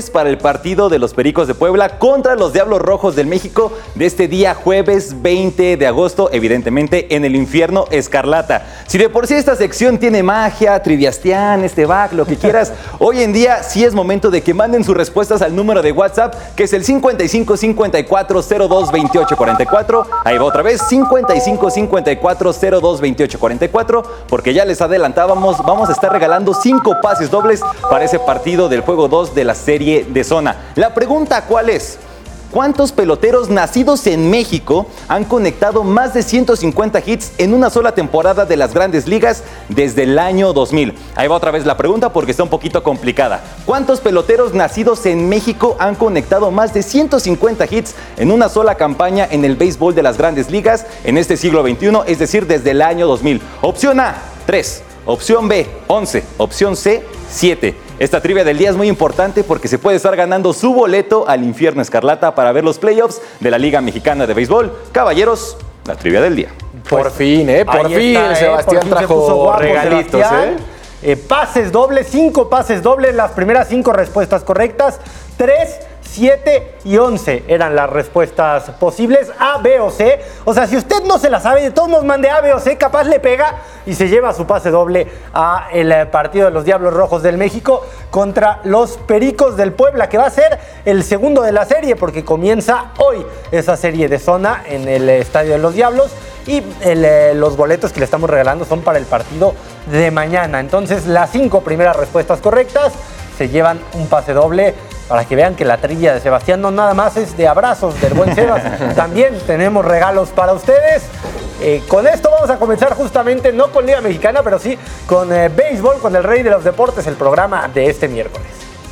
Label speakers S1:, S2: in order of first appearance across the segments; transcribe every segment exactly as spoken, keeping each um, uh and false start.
S1: dobles para el partido de los Pericos de Puebla contra los Diablos Rojos del México de este día jueves veinte de agosto, evidentemente en el infierno escarlata. Si de por sí esta sección tiene magia, triviastián, este back, lo que quieras, hoy en día sí es momento de que manden sus respuestas al número de WhatsApp, que es el cincuenta y cinco cincuenta y cuatro cero dos veintiocho cuarenta y cuatro. Ahí va otra vez, cincuenta y cinco cincuenta y cuatro cero dos veintiocho cuarenta y cuatro, porque ya les adelantábamos, vamos a estar regalando cinco pases dobles para ese partido del juego dos de la serie de zona. La pregunta, ¿cuál es? ¿Cuántos peloteros nacidos en México han conectado más de ciento cincuenta hits en una sola temporada de las Grandes Ligas desde el año dos mil? Ahí va otra vez la pregunta porque está un poquito complicada. ¿Cuántos peloteros nacidos en México han conectado más de ciento cincuenta hits en una sola campaña en el béisbol de las Grandes Ligas en este siglo veintiuno, es decir, desde el año dos mil? Opción A, tres. Opción B, once. Opción C, siete. Esta trivia del día es muy importante porque se puede estar ganando su boleto al infierno escarlata para ver los playoffs de la Liga Mexicana de Béisbol. Caballeros, la trivia del día.
S2: Por pues, fin, ¿eh? Por fin, está, Sebastián eh, por fin trajo guapo, regalitos, Sebastián.
S3: ¿eh? Eh, Pases dobles, cinco pases dobles, las primeras cinco respuestas correctas, tres, siete y once eran las respuestas posibles, A, B o C. O sea, si usted no se la sabe, de todos modos mande A, B o C, capaz le pega y se lleva su pase doble a el partido de los Diablos Rojos del México contra los Pericos del Puebla, que va a ser el segundo de la serie porque comienza hoy esa serie de zona en el Estadio de los Diablos y el, los boletos que le estamos regalando son para el partido de mañana. Entonces, las cinco primeras respuestas correctas se llevan un pase doble. Para que vean que la trivia de Sebastián no nada más es de abrazos del buen Sebas, también tenemos regalos para ustedes. Eh, con esto vamos a comenzar justamente, no con Liga Mexicana, pero sí con eh, béisbol, con el rey de los deportes, el programa de este miércoles.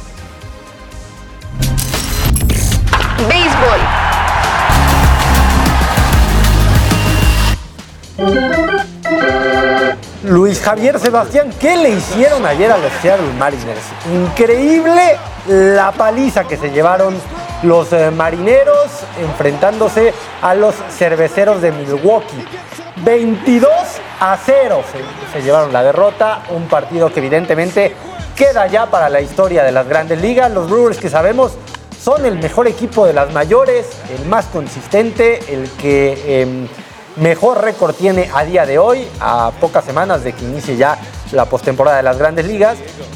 S4: Béisbol.
S3: Luis Javier, Sebastián, ¿qué le hicieron ayer a los Seattle Mariners? Increíble la paliza que se llevaron los eh, marineros enfrentándose a los cerveceros de Milwaukee. veintidós a cero se, se llevaron la derrota, un partido que evidentemente queda ya para la historia de las Grandes Ligas. Los Brewers, que sabemos son el mejor equipo de las mayores, el más consistente, el que eh, mejor récord tiene a día de hoy, a pocas semanas de que inicie ya la postemporada de las Grandes Ligas.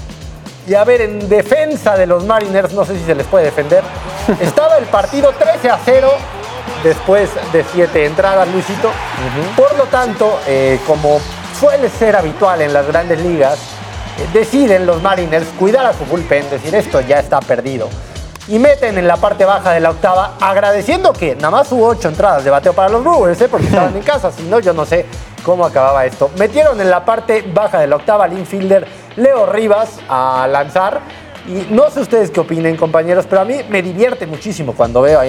S3: Y a ver, en defensa de los Mariners, no sé si se les puede defender, estaba el partido trece a cero después de siete entradas, Luisito. Uh-huh. Por lo tanto, eh, como suele ser habitual en las Grandes Ligas, eh, deciden los Mariners cuidar a su bullpen, decir esto ya está perdido. Y meten en la parte baja de la octava, agradeciendo que nada más hubo ocho entradas de bateo para los Brewers, ¿eh? Porque estaban en casa, si no yo no sé cómo acababa esto. Metieron en la parte baja de la octava al infielder Leo Rivas a lanzar. Y no sé ustedes qué opinen, compañeros, pero a mí me divierte muchísimo cuando veo a,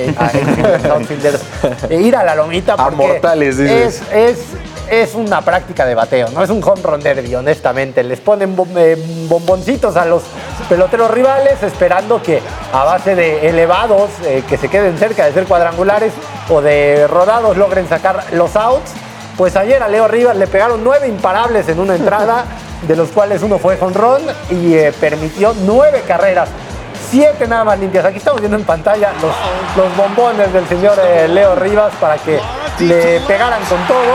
S3: a outfielders eh, ir a la lomita. Porque
S2: a mortales, dices.
S3: Es, es, es una práctica de bateo, no es un home run derby, honestamente. Les ponen bom, eh, bomboncitos a los peloteros rivales esperando que a base de elevados eh, que se queden cerca de ser cuadrangulares o de rodados logren sacar los outs. Pues ayer a Leo Rivas le pegaron nueve imparables en una entrada, de los cuales uno fue jonrón y eh, permitió nueve carreras, siete nada más limpias. Aquí estamos viendo en pantalla los, los bombones del señor eh, Leo Rivas para que le pegaran con todo.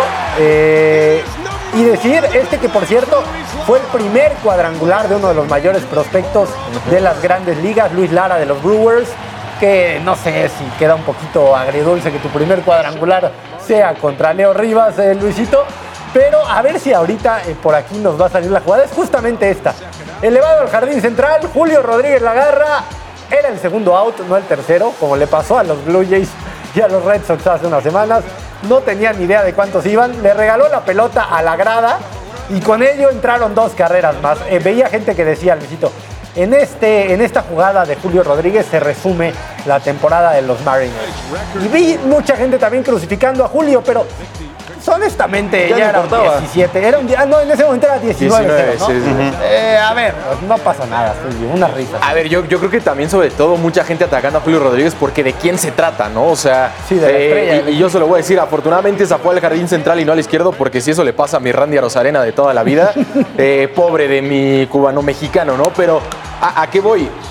S3: Eh, y decir este que, por cierto, fue el primer cuadrangular de uno de los mayores prospectos de las Grandes Ligas, Luis Lara de los Brewers, que no sé si queda un poquito agridulce que tu primer cuadrangular sea contra Leo Rivas, eh, Luisito. Pero a ver si ahorita eh, por aquí nos va a salir la jugada. Es justamente esta. Elevado al jardín central, Julio Rodríguez la agarra. Era el segundo out, no el tercero, como le pasó a los Blue Jays y a los Red Sox hace unas semanas. No tenían ni idea de cuántos iban. Le regaló la pelota a la grada y con ello entraron dos carreras más. Eh, veía gente que decía, Luisito, en, este, en esta jugada de Julio Rodríguez se resume la temporada de los Mariners. Y vi mucha gente también crucificando a Julio, pero honestamente ya, ya era un diecisiete, era un, ah, no, en ese momento era diecinueve, diecinueve ¿no? Sí, sí. Eh, a ver, no pasa nada, Julio, una risa.
S2: A ver, yo, yo creo que también sobre todo mucha gente atacando a Julio Rodríguez porque de quién se trata, ¿no? O sea,
S3: sí, de la estrella,
S2: eh, y, y yo se lo voy a decir, afortunadamente se fue al jardín central y no al izquierdo, porque si eso le pasa a mi Randy Arozarena de toda la vida, eh, pobre de mi cubano mexicano, ¿no? Pero ¿a, a qué voy?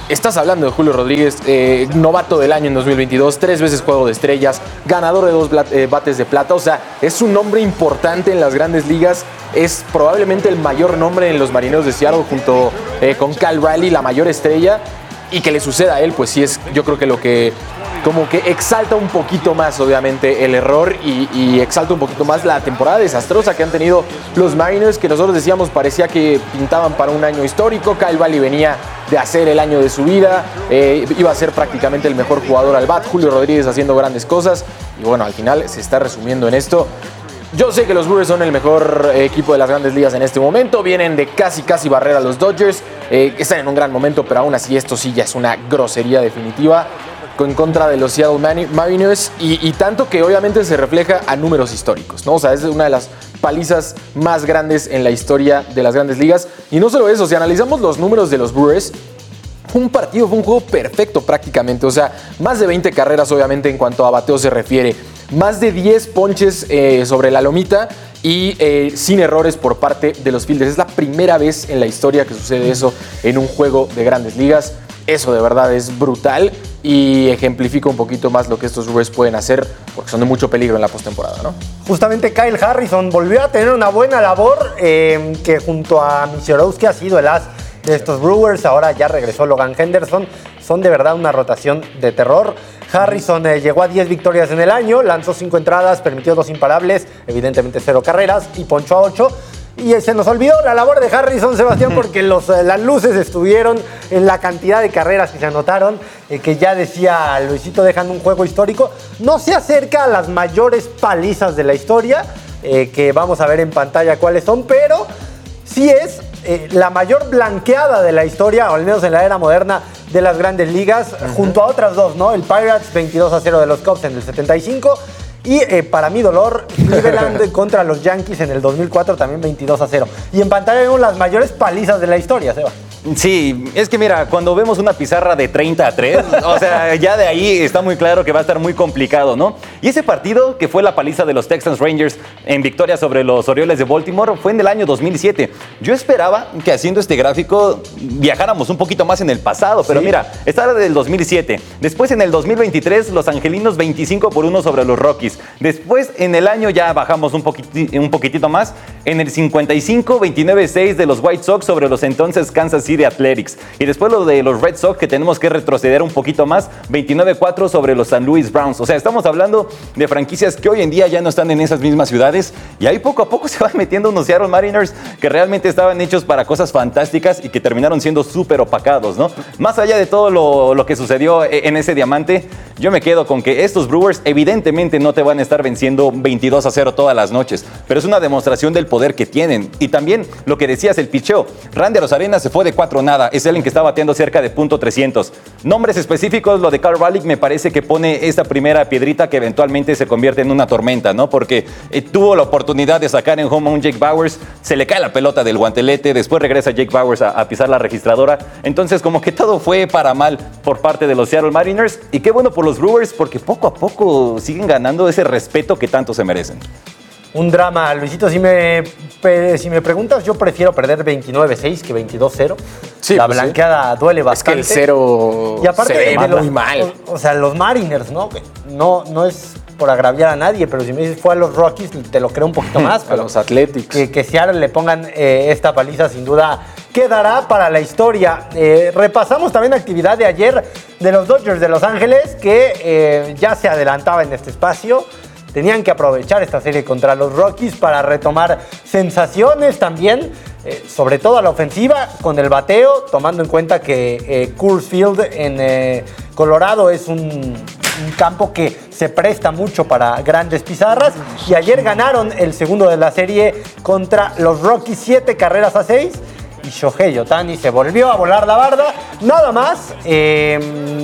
S2: Estás hablando de Julio Rodríguez, eh, novato del año en dos mil veintidós, tres veces juego de estrellas, ganador de dos eh, bates de plata. O sea, es un nombre importante en las grandes ligas. Es probablemente el mayor nombre en los Marineros de Seattle junto eh, con Cal Raleigh, la mayor estrella. Y que le suceda a él, pues sí es, yo creo que lo que como que exalta un poquito más, obviamente, el error y, y exalta un poquito más la temporada desastrosa que han tenido los Mariners, que nosotros decíamos parecía que pintaban para un año histórico. Cal Raleigh venía de hacer el año de su vida, eh, iba a ser prácticamente el mejor jugador al bat, Julio Rodríguez haciendo grandes cosas, y bueno, al final se está resumiendo en esto. Yo sé que los Brewers son el mejor equipo de las grandes ligas en este momento. Vienen de casi, casi barrer a los Dodgers. Eh, están en un gran momento, pero aún así esto sí ya es una grosería definitiva en contra de los Seattle Mariners. Y, y tanto que obviamente se refleja a números históricos, ¿no? O sea, es una de las palizas más grandes en la historia de las grandes ligas. Y no solo eso, si analizamos los números de los Brewers, fue un partido, fue un juego perfecto prácticamente. O sea, más de veinte carreras obviamente en cuanto a bateo se refiere. Más de diez ponches eh, sobre la lomita y eh, sin errores por parte de los fielders. Es la primera vez en la historia que sucede eso en un juego de grandes ligas. Eso de verdad es brutal y ejemplifica un poquito más lo que estos Brewers pueden hacer porque son de mucho peligro en la postemporada, ¿no?
S3: Justamente Kyle Harrison volvió a tener una buena labor eh, que junto a Misiorowski ha sido el as de estos Brewers. Ahora ya regresó Logan Henderson. Son de verdad una rotación de terror. Harrison eh, llegó a diez victorias en el año, lanzó cinco entradas, permitió dos imparables, evidentemente cero carreras y ponchó a ocho. Y eh, se nos olvidó la labor de Harrison, Sebastián, porque los, eh, las luces estuvieron en la cantidad de carreras que se anotaron, eh, que ya decía Luisito, dejando un juego histórico. No se acerca a las mayores palizas de la historia, eh, que vamos a ver en pantalla cuáles son, pero sí es eh, la mayor blanqueada de la historia, o al menos en la era moderna, de las grandes ligas, uh-huh. junto a otras dos, ¿no? El Pirates veintidós a cero de los Cubs en el setenta y cinco y eh, para mi dolor, Cleveland contra los Yankees en el dos mil cuatro también veintidós a cero. Y en pantalla vemos las mayores palizas de la historia, Seba.
S1: Sí, es que mira, cuando vemos una pizarra de treinta a tres, o sea, ya de ahí está muy claro que va a estar muy complicado, ¿no? Y ese partido, que fue la paliza de los Texas Rangers en victoria sobre los Orioles de Baltimore, fue en el año dos mil siete. Yo esperaba que haciendo este gráfico viajáramos un poquito más en el pasado, pero sí. Mira, esta era del dos mil siete. Después en el dos mil veintitrés, los angelinos veinticinco por uno sobre los Rockies. Después en el año ya bajamos un, poquiti- un poquitito más. En el cincuenta y cinco, veintinueve seis de los White Sox sobre los entonces Kansas City Athletics. Y después lo de los Red Sox, que tenemos que retroceder un poquito más, veintinueve cuatro sobre los San Luis Browns. O sea, estamos hablando de franquicias que hoy en día ya no están en esas mismas ciudades y ahí poco a poco se van metiendo unos Seattle Mariners que realmente estaban hechos para cosas fantásticas y que terminaron siendo súper opacados, ¿no? Más allá de todo lo, lo que sucedió en ese diamante, yo me quedo con que estos Brewers evidentemente no te van a estar venciendo veintidós a cero todas las noches, pero es una demostración del poder que tienen. Y también lo que decías, el picheo. Randy Arozarena se fue de cuatro nada, es el que está bateando cerca de punto trescientos. Nombres específicos, lo de Cal Raleigh me parece que pone esta primera piedrita que eventualmente se convierte en una tormenta, ¿no? Porque eh, tuvo la oportunidad de sacar en home a un Jake Bauers, se le cae la pelota del guantelete, después regresa Jake Bauers a, a pisar la registradora. Entonces como que todo fue para mal por parte de los Seattle Mariners y qué bueno por los Brewers porque poco a poco siguen ganando ese respeto que tanto se merecen.
S3: Un drama, Luisito, si me, si me preguntas, yo prefiero perder veintinueve seis que veintidós cero.
S2: Sí,
S3: la
S2: pues
S3: blanqueada sí. duele bastante.
S2: Es que el cero
S3: y aparte
S2: se ve
S3: de los,
S2: muy mal.
S3: O, o sea, los Mariners, ¿no? No, no es por agraviar a nadie, pero si me dices fue a los Rockies, te lo creo un poquito más.
S2: A los Athletics.
S3: Que, que Seattle le pongan eh, esta paliza, sin duda, quedará para la historia. Eh, repasamos también la actividad de ayer de los Dodgers de Los Ángeles, que eh, ya se adelantaba en este espacio. Tenían que aprovechar esta serie contra los Rockies para retomar sensaciones también, eh, sobre todo a la ofensiva, con el bateo, tomando en cuenta que eh, Coors Field en eh, Colorado es un, un campo que se presta mucho para grandes pizarras. Y ayer ganaron el segundo de la serie contra los Rockies, siete carreras a seis. Y Shohei Ohtani se volvió a volar la barda, nada más, eh,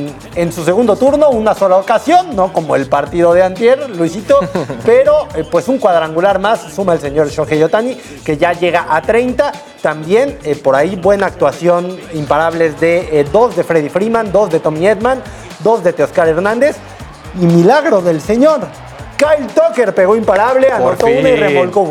S3: en su segundo turno, una sola ocasión, no como el partido de antier, Luisito, pero eh, pues un cuadrangular más suma el señor Shohei Ohtani, que ya llega a treinta. También eh, por ahí buena actuación, imparables de eh, dos de Freddie Freeman, dos de Tommy Edman, dos de Teoscar Hernández y milagro del señor. Kyle Tucker pegó imparable, anotó una y remolcó una.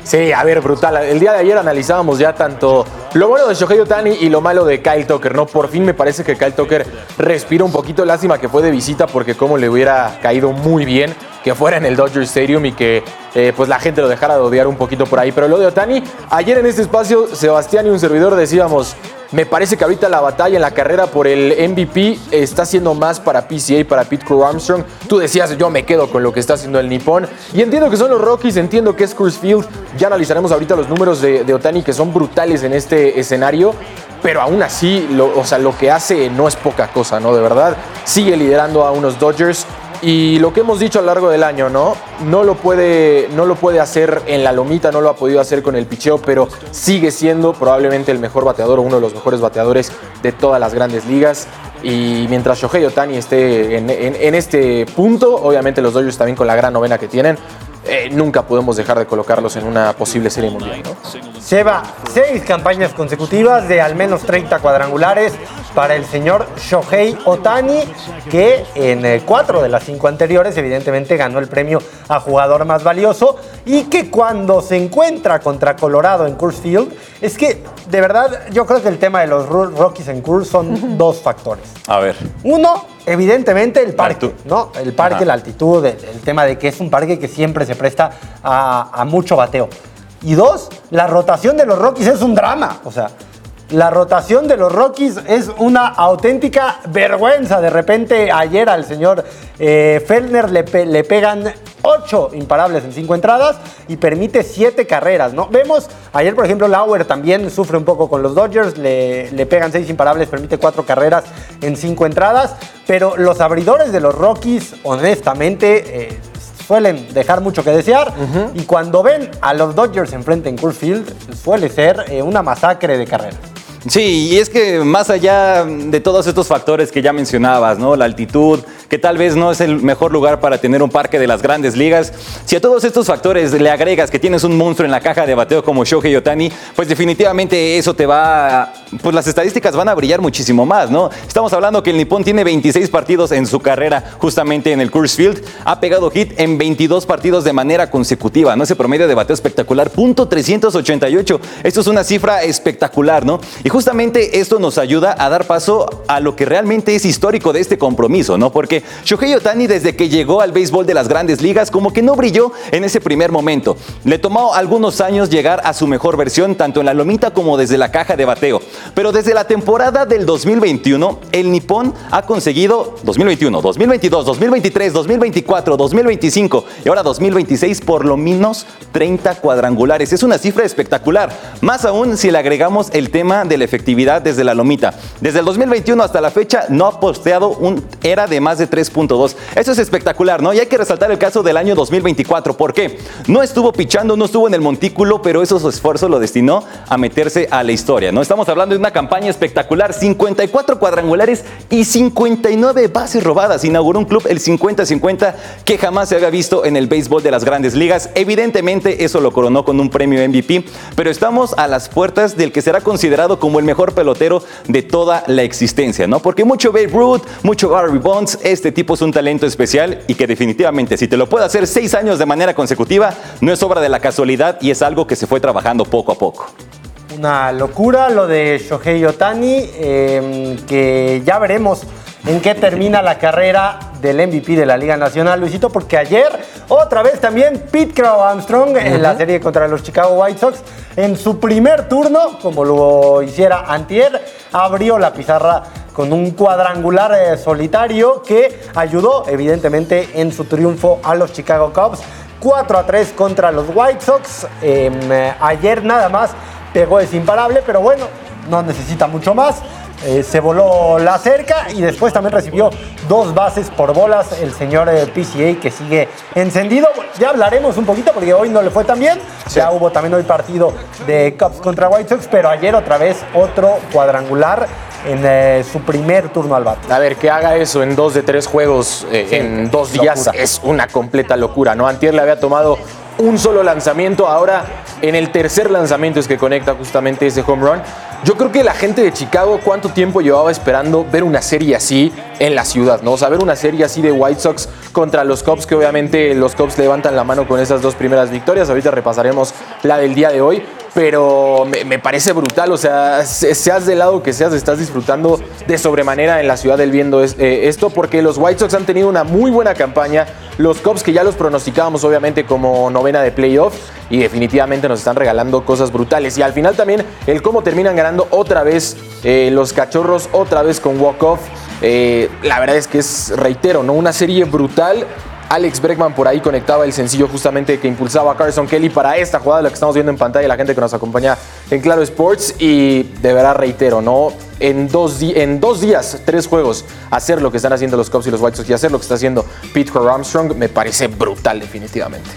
S2: Sí, a ver, brutal. El día de ayer analizábamos ya tanto lo bueno de Shohei Ohtani y lo malo de Kyle Tucker, ¿no? Por fin me parece que Kyle Tucker respira un poquito. Lástima que fue de visita porque como le hubiera caído muy bien que fuera en el Dodger Stadium y que eh, pues la gente lo dejara de odiar un poquito por ahí. Pero lo de Ohtani, ayer en este espacio, Sebastián y un servidor decíamos, me parece que ahorita la batalla en la carrera por el M V P está siendo más para P C A, para Pete Crow Armstrong. Tú decías, yo me quedo con lo que está haciendo el nipón. Y entiendo que son los Rockies, entiendo que es Coors Field. Ya analizaremos ahorita los números de, de Ohtani que son brutales en este escenario. Pero aún así, lo, o sea, lo que hace no es poca cosa, ¿no? De verdad, sigue liderando a unos Dodgers. Y lo que hemos dicho a lo largo del año, ¿no? No lo puede, no lo puede hacer en la lomita, no lo ha podido hacer con el picheo, pero sigue siendo probablemente el mejor bateador o uno de los mejores bateadores de todas las grandes ligas. Y mientras Shohei Ohtani esté en, en, en este punto, obviamente los Dodgers también con la gran novena que tienen, eh, nunca podemos dejar de colocarlos en una posible serie mundial, ¿no?
S3: Lleva seis campañas consecutivas de al menos treinta cuadrangulares para el señor Shohei Ohtani, que en eh, cuatro de las cinco anteriores evidentemente ganó el premio a jugador más valioso, y que cuando se encuentra contra Colorado en Coors Field, es que de verdad yo creo que el tema de los Rockies en Coors son dos factores.
S1: A ver.
S3: Uno, evidentemente el parque,
S1: altitud.
S3: ¿no? El parque, Ajá. la altitud, el, el tema de que es un parque que siempre se presta a, a mucho bateo. Y dos, la rotación de los Rockies es un drama. O sea, la rotación de los Rockies es una auténtica vergüenza. De repente, ayer al señor eh, Fellner le, pe le pegan ocho imparables en cinco entradas y permite siete carreras, ¿no? Vemos, ayer por ejemplo Lauer también sufre un poco con los Dodgers, le, le pegan seis imparables, permite cuatro carreras en cinco entradas, pero los abridores de los Rockies, honestamente, eh, suelen dejar mucho que desear, uh-huh. y cuando ven a los Dodgers enfrente en Coors Field, suele ser eh, una masacre de carreras.
S1: Sí, y es que más allá de todos estos factores que ya mencionabas, ¿no? La altitud, que tal vez no es el mejor lugar para tener un parque de las grandes ligas. Si a todos estos factores le agregas que tienes un monstruo en la caja de bateo como Shohei Ohtani, pues definitivamente eso te va a, pues las estadísticas van a brillar muchísimo más, ¿no? Estamos hablando que el nipón tiene veintiséis partidos en su carrera justamente en el Coors Field. Ha pegado hit en veintidós partidos de manera consecutiva, ¿no? Ese promedio de bateo espectacular, punto trescientos ochenta y ocho. Esto es una cifra espectacular, ¿no? Y justamente esto nos ayuda a dar paso a lo que realmente es histórico de este compromiso, ¿no? Porque Shohei Ohtani, desde que llegó al béisbol de las grandes ligas, como que no brilló en ese primer momento. Le tomó algunos años llegar a su mejor versión, tanto en la lomita como desde la caja de bateo. Pero desde la temporada del dos mil veintiuno, el nipón ha conseguido dos mil veintiuno, dos mil veintidós, dos mil veintitrés, dos mil veinticuatro, dos mil veinticinco y ahora dos mil veintiséis por lo menos treinta cuadrangulares. Es una cifra espectacular, más aún si le agregamos el tema de la efectividad desde la lomita. Desde el dos mil veintiuno hasta la fecha no ha posteado un era de más de tres punto dos. Eso es espectacular, ¿no? Y hay que resaltar el caso del año dos mil veinticuatro. ¿Por qué? No estuvo pichando, no estuvo en el montículo, pero eso su esfuerzo lo destinó a meterse a la historia, ¿no? Estamos hablando de una campaña espectacular, cincuenta y cuatro cuadrangulares y cincuenta y nueve bases robadas. Inauguró un club, el cincuenta cincuenta, que jamás se había visto en el béisbol de las grandes ligas. Evidentemente eso lo coronó con un premio M V P, pero estamos a las puertas del que será considerado como el mejor pelotero de toda la existencia, ¿no? Porque mucho Babe Ruth, mucho Barry Bonds, este tipo es un talento especial y que definitivamente si te lo puede hacer seis años de manera consecutiva, no es obra de la casualidad y es algo que se fue trabajando poco a poco.
S3: Una locura lo de Shohei Ohtani, eh, que ya veremos en qué termina la carrera del M V P de la Liga Nacional, Luisito, porque ayer otra vez también Pete Crow Armstrong uh-huh. en la serie contra los Chicago White Sox, en su primer turno, como lo hiciera antier, abrió la pizarra con un cuadrangular eh, solitario que ayudó evidentemente en su triunfo a los Chicago Cubs, cuatro a tres contra los White Sox. Eh, ayer nada más pegó ese imparable, pero bueno, no necesita mucho más. Eh, se voló la cerca y después también recibió dos bases por bolas el señor eh, P C A, que sigue encendido. Ya hablaremos un poquito porque hoy no le fue tan bien. Sí. Ya hubo también hoy partido de Cubs contra White Sox, pero ayer otra vez otro cuadrangular en eh, su primer turno al bate.
S2: A ver, que haga eso en dos de tres juegos eh, sí, en dos días locura. Es una completa locura, ¿no? Antier le había tomado un solo lanzamiento. Ahora, en el tercer lanzamiento es que conecta justamente ese home run. Yo creo que la gente de Chicago, ¿cuánto tiempo llevaba esperando ver una serie así en la ciudad, ¿no? O sea, ver una serie así de White Sox contra los Cubs, que obviamente los Cubs levantan la mano con esas dos primeras victorias. Ahorita repasaremos la del día de hoy, pero me, me parece brutal. O sea, seas del lado que seas, estás disfrutando de sobremanera en la ciudad del viendo es, eh, esto, porque los White Sox han tenido una muy buena campaña. Los Cubs, que ya los pronosticábamos obviamente como novena de playoff, y definitivamente nos están regalando cosas brutales. Y al final también el cómo terminan ganando otra vez eh, los Cachorros, otra vez con walk-off. Eh, la verdad es que es, reitero, ¿no? Una serie brutal. Alex Bregman por ahí conectaba el sencillo justamente que impulsaba a Carson Kelly para esta jugada, la que estamos viendo en pantalla, la gente que nos acompaña en Claro Sports. Y de verdad reitero, ¿no? En dos, en dos días, tres juegos, hacer lo que están haciendo los Cubs y los White Sox y hacer lo que está haciendo Pete Crow Armstrong me parece brutal definitivamente.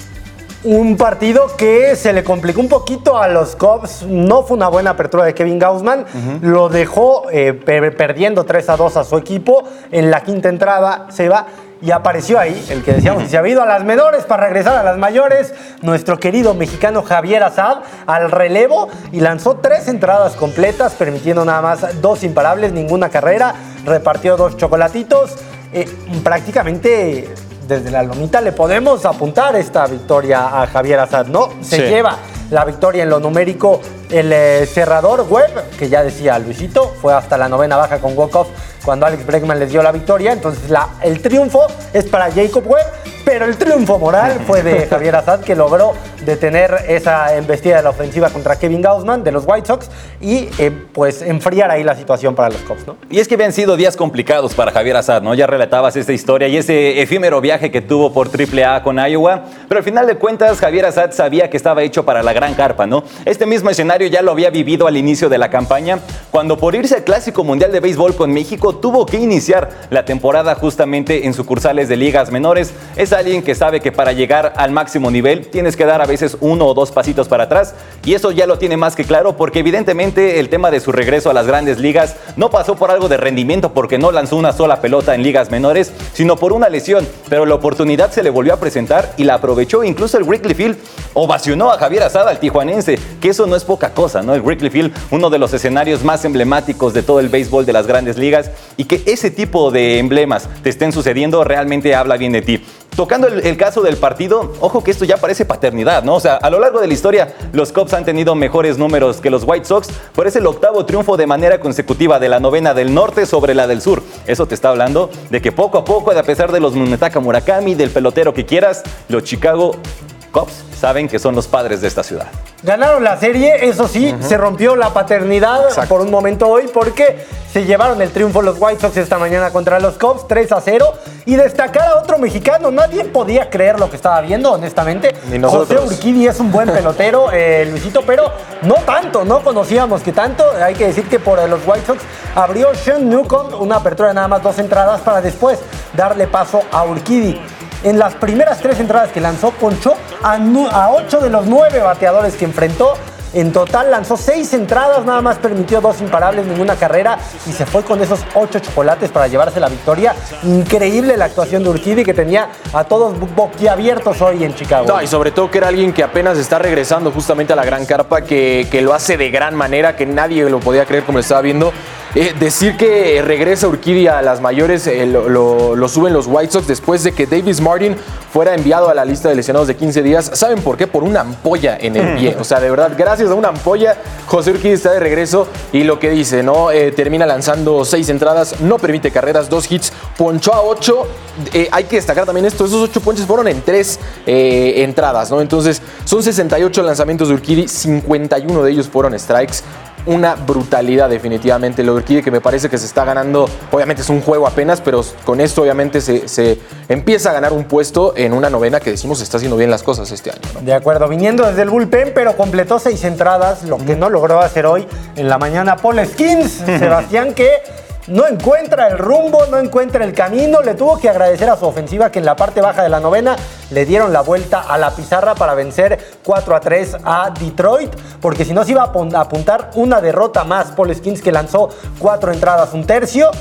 S3: Un partido que se le complicó un poquito a los Cubs. No fue una buena apertura de Kevin Gausman. Uh-huh. Lo dejó eh, per- perdiendo tres a dos a su equipo. En la quinta entrada se va y apareció ahí el que decíamos que se había ido a las menores para regresar a las mayores. Nuestro querido mexicano Javier Assad al relevo y lanzó tres entradas completas, permitiendo nada más dos imparables, ninguna carrera. Repartió dos chocolatitos. Eh, prácticamente... Desde la lomita le podemos apuntar esta victoria a Javier Assad, ¿no? Se sí. lleva la victoria en lo numérico el eh, cerrador Webb, que ya decía Luisito, fue hasta la novena baja con walk-off cuando Alex Bregman les dio la victoria. Entonces la, el triunfo es para Jacob Webb, pero el triunfo moral fue de Javier Assad, que logró detener esa embestida de la ofensiva contra Kevin Gausman de los White Sox y eh, pues enfriar ahí la situación para los Cubs, ¿no?
S1: Y es que habían sido días complicados para Javier Assad, ¿no? Ya relatabas esta historia y ese efímero viaje que tuvo por triple A con Iowa, pero al final de cuentas Javier Assad sabía que estaba hecho para la gran carpa, ¿no? Este mismo escenario ya lo había vivido al inicio de la campaña, cuando por irse al Clásico Mundial de Béisbol con México tuvo que iniciar la temporada justamente en sucursales de ligas menores. Es alguien que sabe que para llegar al máximo nivel tienes que dar a veces uno o dos pasitos para atrás, y eso ya lo tiene más que claro, porque evidentemente el tema de su regreso a las grandes ligas no pasó por algo de rendimiento, porque no lanzó una sola pelota en ligas menores, sino por una lesión, pero la oportunidad se le volvió a presentar y la aprovechó. Incluso el Wrigley Field ovacionó a Javier Assad, al tijuanense, que eso no es poca cosa, ¿no? El Wrigley Field, uno de los escenarios más emblemáticos de todo el béisbol de las grandes ligas, y que ese tipo de emblemas te estén sucediendo realmente habla bien de ti. Tocando el, el caso del partido, ojo que esto ya parece paternidad, ¿no? O sea, a lo largo de la historia, los Cubs han tenido mejores números que los White Sox, pero es el octavo triunfo de manera consecutiva de la novena del norte sobre la del sur. Eso te está hablando de que poco a poco, a pesar de los Munetaka Murakami, del pelotero que quieras, los Chicago Cubs saben que son los padres de esta ciudad.
S3: Ganaron la serie, eso sí, uh-huh. se rompió la paternidad Exacto. por un momento hoy, porque se llevaron el triunfo los White Sox esta mañana contra los Cubs, tres a cero, y destacar a otro mexicano. Nadie podía creer lo que estaba viendo, honestamente. José Urquidy es un buen pelotero, eh, Luisito, pero no tanto, no conocíamos que tanto. Hay que decir que por los White Sox abrió Sean Newcomb una apertura de nada más dos entradas para después darle paso a Urquidy. En las primeras tres entradas que lanzó, ponchó a, a ocho de los nueve bateadores que enfrentó. En total lanzó seis entradas, nada más permitió dos imparables, ninguna carrera, y se fue con esos ocho chocolates para llevarse la victoria. Increíble la actuación de Urquidy, que tenía a todos boquiabiertos hoy en Chicago.
S2: No, y sobre todo que era alguien que apenas está regresando justamente a la gran carpa, que, que lo hace de gran manera, que nadie lo podía creer como lo estaba viendo. Eh, decir que regresa Urquidy a las mayores eh, lo, lo, lo suben los White Sox después de que Davis Martin fuera enviado a la lista de lesionados de quince días. ¿Saben por qué? Por una ampolla en el pie. O sea, de verdad, gracias a una ampolla, José Urquidy está de regreso, y lo que dice, ¿no? Eh, termina lanzando seis entradas, no permite carreras, dos hits, ponchó a ocho. Eh, hay que destacar también esto, esos ocho ponches fueron en tres eh, entradas, ¿no? Entonces, son sesenta y ocho lanzamientos de Urquidy, cincuenta y uno de ellos fueron strikes. Una brutalidad definitivamente lo de Urquidy, que me parece que se está ganando. Obviamente es un juego apenas, pero con esto obviamente se, se empieza a ganar un puesto en una novena que decimos está haciendo bien las cosas este año, ¿no?
S3: De acuerdo, viniendo desde el bullpen, pero completó seis entradas, lo que no logró hacer hoy en la mañana Paul Skeens. Sebastián, que no encuentra el rumbo, no encuentra el camino. Le tuvo que agradecer a su ofensiva que en la parte baja de la novena le dieron la vuelta a la pizarra para vencer cuatro a tres a Detroit, porque si no se iba a apuntar una derrota más. Paul Skeens, que lanzó cuatro entradas, un tercio,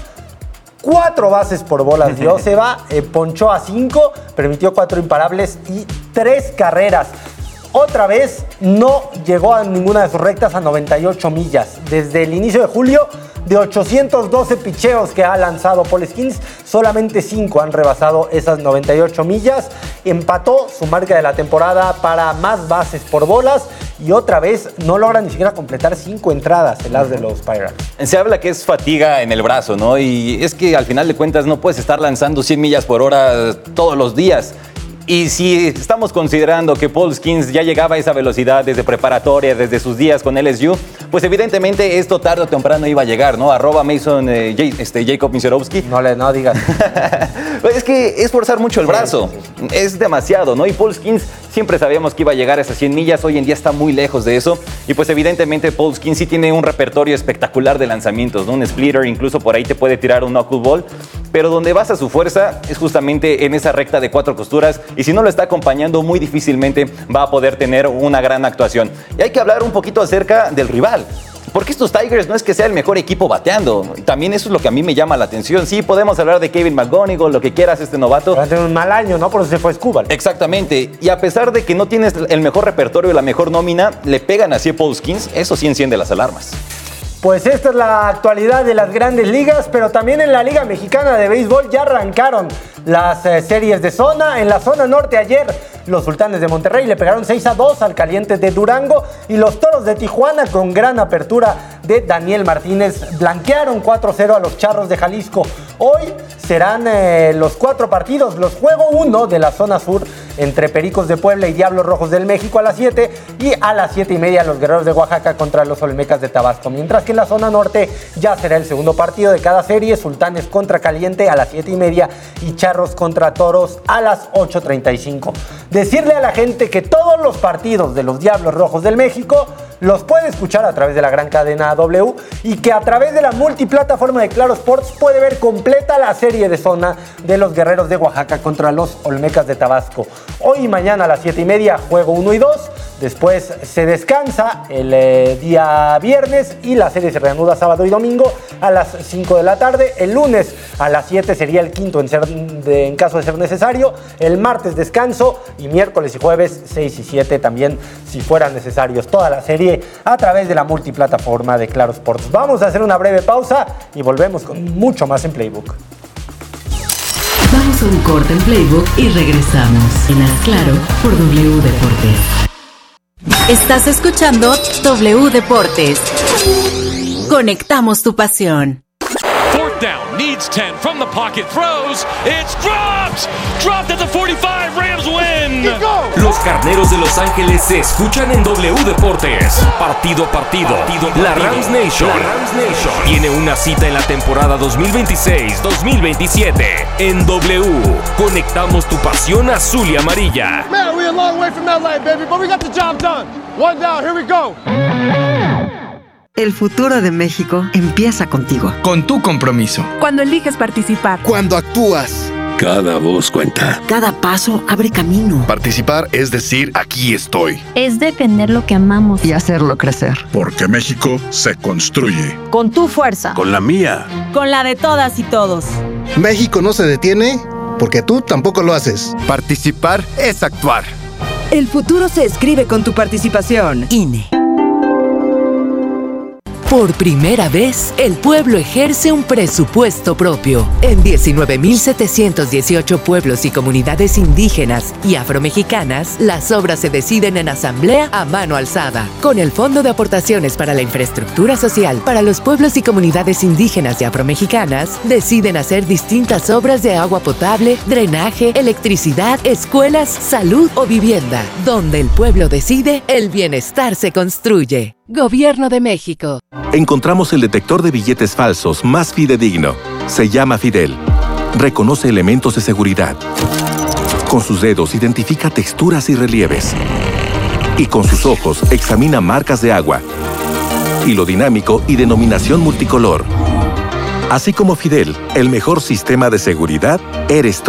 S3: cuatro bases por bolas dio, se va, eh, ponchó a cinco, permitió cuatro imparables y tres carreras. otra vez no llegó a ninguna de sus rectas a noventa y ocho millas. Desde el inicio de julio, de ochocientos doce picheos que ha lanzado Paul Skeens, solamente cinco han rebasado esas noventa y ocho millas. Empató su marca de la temporada para más bases por bolas y otra vez no logra ni siquiera completar cinco entradas el as de los Pirates.
S1: Se habla que es fatiga en el brazo, ¿no? Y es que al final de cuentas no puedes estar lanzando cien millas por hora todos los días. Y si estamos considerando que Paul Skeens ya llegaba a esa velocidad desde preparatoria, desde sus días con L S U, pues evidentemente esto tarde o temprano iba a llegar, ¿no? Arroba Mason eh, J, este, Jacob Miserowski.
S3: No le no digas.
S1: Es que es forzar mucho el brazo. Sí, sí, sí. Es demasiado, ¿no? Y Paul Skeens siempre sabíamos que iba a llegar a esas cien millas. Hoy en día está muy lejos de eso. Y pues evidentemente Paul Skeens sí tiene un repertorio espectacular de lanzamientos, ¿no? Un splitter, incluso por ahí te puede tirar un knuckleball. Pero donde basa su fuerza es justamente en esa recta de cuatro costuras. Y si no lo está acompañando, muy difícilmente va a poder tener una gran actuación. Y hay que hablar un poquito acerca del rival. Porque estos Tigers no es que sea el mejor equipo bateando. También eso es lo que a mí me llama la atención. Sí, podemos hablar de Kevin McGonigal, lo que quieras, este novato.
S3: Va a tener un mal año, ¿no? Por eso se fue Escobar.
S1: Exactamente. Y a pesar de que no tienes el mejor repertorio y la mejor nómina, le pegan así a Paul Skeens. Eso sí enciende las alarmas.
S3: Pues esta es la actualidad de las grandes ligas, pero también en la Liga Mexicana de Béisbol ya arrancaron las eh, series de zona. En la zona norte ayer, los Sultanes de Monterrey le pegaron seis a dos al Calientes de Durango y los Toros de Tijuana, con gran apertura de Daniel Martínez, blanquearon cuatro cero a los Charros de Jalisco. Hoy serán eh, los cuatro partidos, los juego uno de la zona sur entre Pericos de Puebla y Diablos Rojos del México a las siete y a las siete y media los Guerreros de Oaxaca contra los Olmecas de Tabasco. Mientras que en la zona norte ya será el segundo partido de cada serie, Sultanes contra Caliente a las siete y media y Charros contra Toros a las ocho treinta y cinco. Decirle a la gente que todos los partidos de los Diablos Rojos del México los puede escuchar a través de la gran cadena W y que a través de la multiplataforma de Claro Sports puede ver completa la serie de zona de los Guerreros de Oaxaca contra los Olmecas de Tabasco. Hoy y mañana a las siete y media, juego uno y dos. Después se descansa el eh, día viernes y la serie se reanuda sábado y domingo a las cinco de la tarde. El lunes a las siete sería el quinto en, ser, de, en caso de ser necesario. El martes descanso y miércoles y jueves seis y siete también si fueran necesarios. Toda la serie a través de la multiplataforma de Claro Sports. Vamos a hacer una breve pausa y volvemos con mucho más en Playbook.
S4: Vamos a un corte en Playbook y regresamos. En Haz Claro por W Deportes.
S5: Estás escuchando W Deportes. Conectamos tu pasión.
S6: Fourth down, needs ten, from the pocket, throws, it's dropped! Dropped at the forty-five, Rams win!
S7: Los Carneros de Los Ángeles se escuchan en W Deportes. Partido a partido, partido, la Rams Nation, la Rams Nation tiene una cita en la temporada dos mil veintiséis dos mil veintisiete. En W, conectamos tu pasión azul y amarilla.
S8: Man, we're a long way from L A, baby, but we got the job done. One down, here we go.
S9: El futuro de México empieza contigo.
S10: Con tu compromiso.
S11: Cuando eliges participar.
S12: Cuando actúas.
S13: Cada voz cuenta.
S9: Cada paso abre camino.
S12: Participar es decir, aquí estoy.
S14: Es defender lo que amamos.
S9: Y hacerlo crecer.
S13: Porque México se construye.
S11: Con tu fuerza.
S13: Con la mía.
S11: Con la de todas y todos.
S12: México no se detiene porque tú tampoco lo haces.
S10: Participar es actuar.
S11: El futuro se escribe con tu participación.
S4: I N E. Por primera vez, el pueblo ejerce un presupuesto propio. En diecinueve mil setecientos dieciocho pueblos y comunidades indígenas y afromexicanas, las obras se deciden en asamblea a mano alzada. Con el Fondo de Aportaciones para la Infraestructura Social para los pueblos y comunidades indígenas y afromexicanas, deciden hacer distintas obras de agua potable, drenaje, electricidad, escuelas, salud o vivienda. Donde el pueblo decide, el bienestar se construye. Gobierno de México.
S15: Encontramos el detector de billetes falsos más fidedigno. Se llama Fidel. Reconoce elementos de seguridad. Con sus dedos identifica texturas y relieves. Y con sus ojos examina marcas de agua, hilo dinámico y denominación multicolor. Así como Fidel, el mejor sistema de seguridad eres tú.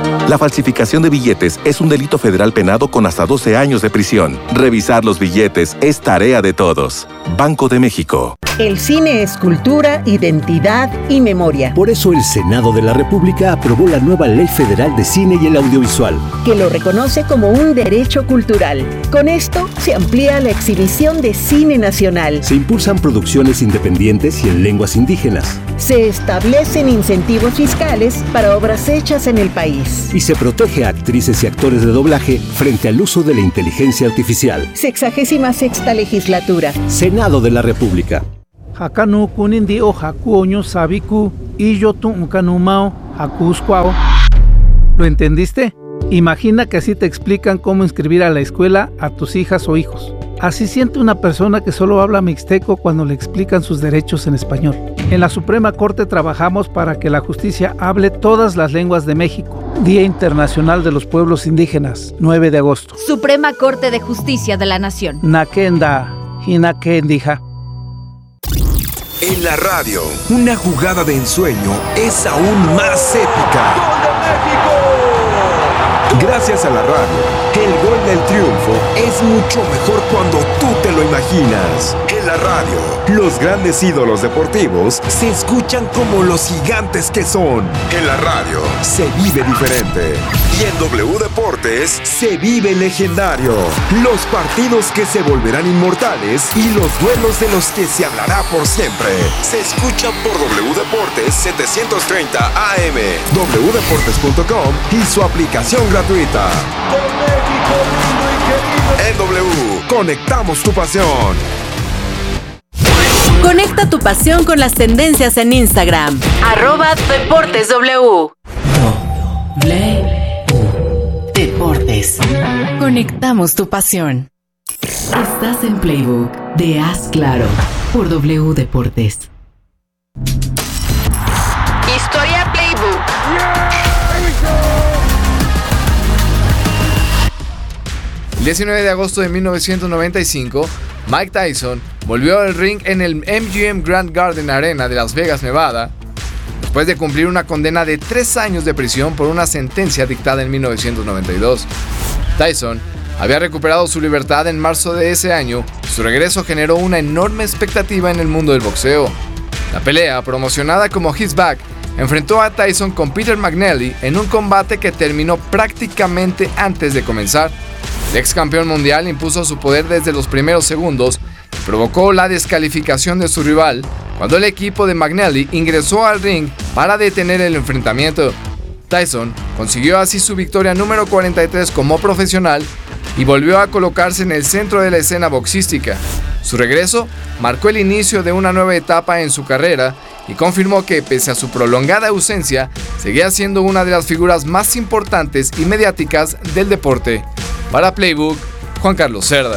S15: La falsificación de billetes es un delito federal penado con hasta doce años de prisión. Revisar los billetes es tarea de todos. Banco de México.
S16: El cine es cultura, identidad y memoria.
S17: Por eso el Senado de la República aprobó la nueva Ley Federal de Cine y el Audiovisual,
S16: que lo reconoce como un derecho cultural. Con esto se amplía la exhibición de cine nacional.
S17: Se impulsan producciones independientes y en lenguas indígenas.
S16: Se establecen incentivos fiscales para obras hechas en el país.
S17: Y se protege a actrices y actores de doblaje frente al uso de la inteligencia artificial.
S16: Sexagésima sexta legislatura.
S17: Senado de la República.
S18: Hakanu kunindi o hakuoño sabiku y yo tu ukanumao hakuskwao. ¿Lo entendiste? Imagina que así te explican cómo inscribir a la escuela a tus hijas o hijos. Así siente una persona que solo habla mixteco cuando le explican sus derechos en español. En la Suprema Corte trabajamos para que la justicia hable todas las lenguas de México. Día Internacional de los Pueblos Indígenas, nueve de agosto.
S19: Suprema Corte de Justicia de la Nación.
S18: Nakenda, hinakendija.
S20: En la radio, una jugada de ensueño es aún más épica.
S8: ¡Gol de México!
S20: Gracias a la radio, el gol del triunfo es mucho mejor cuando tú te lo imaginas. En la radio, los grandes ídolos deportivos se escuchan como los gigantes que son. En la radio, se vive diferente. Y en W Deportes, se vive legendario. Los partidos que se volverán inmortales y los duelos de los que se hablará por siempre. Se escuchan por W Deportes setecientos treinta A M, w deportes punto com y su aplicación gratuita. En W, conectamos tu pasión.
S5: Conecta tu pasión con las tendencias en Instagram. Arroba Deportes W. Deportes. Conectamos tu pasión. Estás en Playbook de Haz Claro por W Deportes.
S21: Historia Playbook.
S22: El diecinueve de agosto de mil novecientos noventa y cinco, Mike Tyson volvió al ring en el M G M Grand Garden Arena de Las Vegas, Nevada, después de cumplir una condena de tres años de prisión por una sentencia dictada en mil novecientos noventa y dos. Tyson había recuperado su libertad en marzo de ese año y su regreso generó una enorme expectativa en el mundo del boxeo. La pelea, promocionada como He's Back, enfrentó a Tyson con Peter McNally en un combate que terminó prácticamente antes de comenzar. El ex campeón mundial impuso su poder desde los primeros segundos y provocó la descalificación de su rival cuando el equipo de McNally ingresó al ring para detener el enfrentamiento. Tyson consiguió así su victoria número cuarenta y tres como profesional y volvió a colocarse en el centro de la escena boxística. Su regreso marcó el inicio de una nueva etapa en su carrera y confirmó que, pese a su prolongada ausencia, seguía siendo una de las figuras más importantes y mediáticas del deporte. Para Playbook, Juan Carlos Cerda.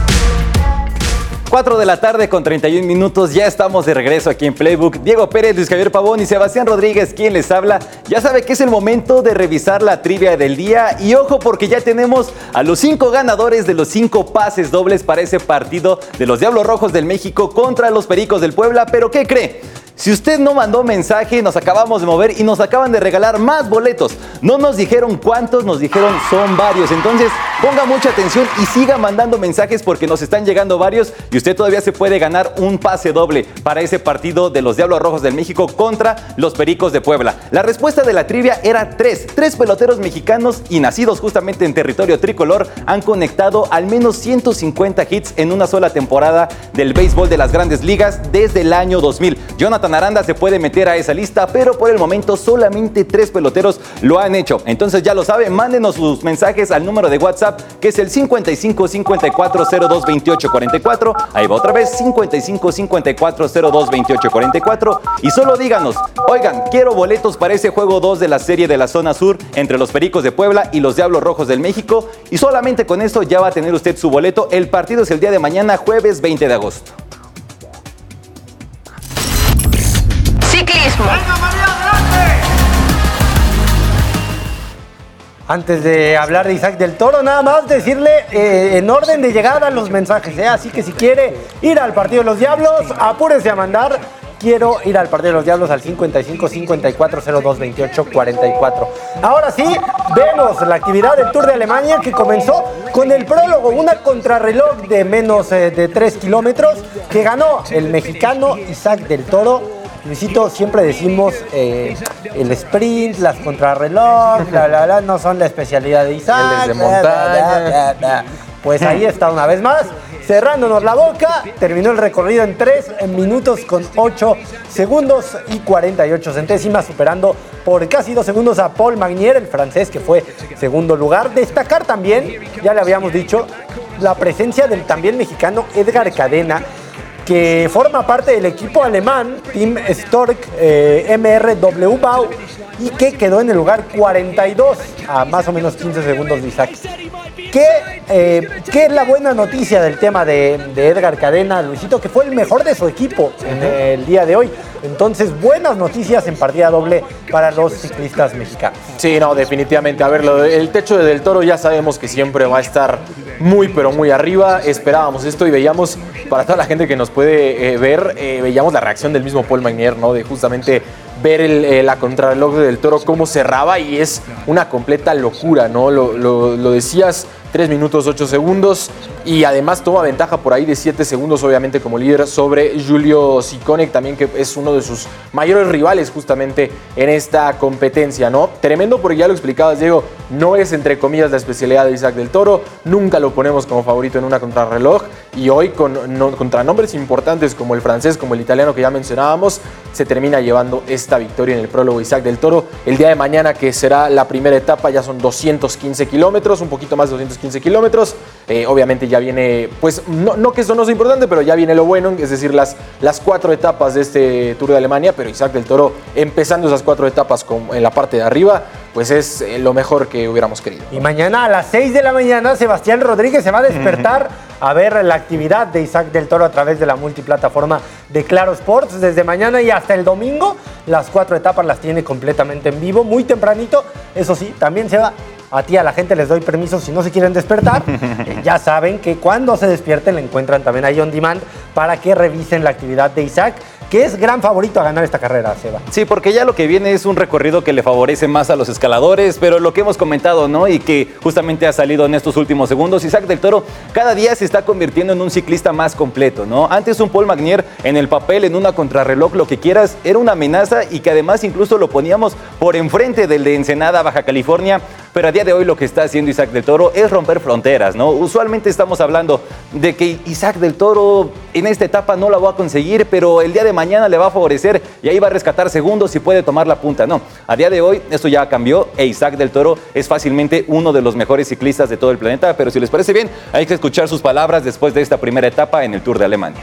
S1: cuatro de la tarde con treinta y un minutos, ya estamos de regreso aquí en Playbook. Diego Pérez, Luis Javier Pavón y Sebastián Rodríguez, quien les habla. Ya sabe que es el momento de revisar la trivia del día. Y ojo, porque ya tenemos a los cinco ganadores de los cinco pases dobles para ese partido de los Diablos Rojos del México contra los Pericos del Puebla. ¿Pero qué cree? Si usted no mandó mensaje, nos acabamos de mover y nos acaban de regalar más boletos. No nos dijeron cuántos, nos dijeron son varios. Entonces, ponga mucha atención y siga mandando mensajes porque nos están llegando varios y usted todavía se puede ganar un pase doble para ese partido de los Diablos Rojos del México contra los Pericos de Puebla. La respuesta de la trivia era tres. Tres peloteros mexicanos y nacidos justamente en territorio tricolor han conectado al menos ciento cincuenta hits en una sola temporada del béisbol de las Grandes Ligas desde el año dos mil. Jonathan Aranda se puede meter a esa lista, pero por el momento solamente tres peloteros lo han hecho. Entonces ya lo sabe, mándenos sus mensajes al número de WhatsApp que es el cincuenta y cinco cincuenta y cuatro cero dos veintiocho cuarenta y cuatro. Ahí va otra vez, cincuenta y cinco cincuenta y cuatro cero dos veintiocho cuarenta y cuatro. Y solo díganos, oigan, quiero boletos para ese juego dos de la serie de la zona sur entre los Pericos de Puebla y los Diablos Rojos del México. Y solamente con eso ya va a tener usted su boleto. El partido es el día de mañana, jueves veinte de agosto.
S21: Ciclismo.
S3: Antes de hablar de Isaac del Toro, nada más decirle eh, en orden de llegada los mensajes, ¿eh? Así que si quiere ir al partido de los Diablos, apúrese a mandar quiero ir al partido de los Diablos al cincuenta y cinco cincuenta y cuatro cero dos veintiocho cuarenta y cuatro. Ahora sí, vemos la actividad del Tour de Alemania que comenzó con el prólogo, una contrarreloj de menos eh, de tres kilómetros que ganó el mexicano Isaac del Toro. Luisito, siempre decimos eh, el sprint, las contrarreloj, bla, bla, bla, no son la especialidad de Isaac.
S22: Él es de montaña.
S3: Bla, bla, bla, bla. Pues ahí está una vez más, cerrándonos la boca. Terminó el recorrido en tres minutos con ocho segundos y cuarenta y ocho centésimas, superando por casi dos segundos a Paul Magnier, el francés, que fue segundo lugar. Destacar también, ya le habíamos dicho, la presencia del también mexicano Edgar Cadena, que forma parte del equipo alemán Team Stork eh, M R W Bau y que quedó en el lugar cuarenta y dos a más o menos quince segundos de Isaac. ¿Qué, eh, ¿Qué es la buena noticia del tema de, de Edgar Cadena, Luisito? Que fue el mejor de su equipo en el día de hoy. Entonces, buenas noticias en partida doble para los ciclistas mexicanos.
S2: Sí, no, definitivamente. A ver, lo de- el techo de Del Toro ya sabemos que siempre va a estar muy, pero muy arriba. Esperábamos esto y veíamos, para toda la gente que nos puede eh, ver, eh, veíamos la reacción del mismo Paul Magnier, ¿no? De justamente ver el, eh, la contrarreloj de Del Toro, cómo cerraba, y es una completa locura, ¿no? Lo, lo, lo decías, tres minutos ocho segundos, y además toma ventaja por ahí de siete segundos, obviamente, como líder sobre Julio Ciccone, también, que es uno de sus mayores rivales justamente en esta competencia, ¿no? Tremendo, porque ya lo explicabas, Diego, no es entre comillas la especialidad de Isaac del Toro, nunca lo ponemos como favorito en una contrarreloj, y hoy con, no, contra nombres importantes como el francés, como el italiano que ya mencionábamos, se termina llevando esta victoria en el prólogo Isaac del Toro. El día de mañana, que será la primera etapa, ya son doscientos quince kilómetros, un poquito más de doscientos quince kilómetros. Eh, obviamente ya viene, pues no, no que esto no sea importante, pero ya viene lo bueno, es decir, las, las cuatro etapas de este Tour de Alemania, pero Isaac del Toro empezando esas cuatro etapas con, en la parte de arriba, pues es eh, lo mejor que hubiéramos querido.
S3: Y mañana a las seis de la mañana, Sebastián Rodríguez se va a despertar a ver la actividad de Isaac del Toro a través de la multiplataforma de Claro Sports. Desde mañana y hasta el domingo, las cuatro etapas las tiene completamente en vivo, muy tempranito. Eso sí, también se va. A ti, a la gente les doy permiso si no se quieren despertar. Eh, ya saben que cuando se despierten la encuentran también ahí on demand para que revisen la actividad de Isaac, que es gran favorito a ganar esta carrera, Seba.
S1: Sí, porque ya lo que viene es un recorrido que le favorece más a los escaladores, pero lo que hemos comentado, ¿no? Y que justamente ha salido en estos últimos segundos, Isaac del Toro cada día se está convirtiendo en un ciclista más completo, ¿no? Antes un Paul Magnier en el papel, en una contrarreloj, lo que quieras, era una amenaza, y que además incluso lo poníamos por enfrente del de Ensenada, Baja California, pero a día de hoy lo que está haciendo Isaac del Toro es romper fronteras, ¿no? Usualmente estamos hablando de que Isaac del Toro en esta etapa no la va a conseguir, pero el día de mañana le va a favorecer y ahí va a rescatar segundos y puede tomar la punta. No, a día de hoy esto ya cambió e Isaac del Toro es fácilmente uno de los mejores ciclistas de todo el planeta, pero si les parece bien, hay que escuchar sus palabras después de esta primera etapa en el Tour de Alemania.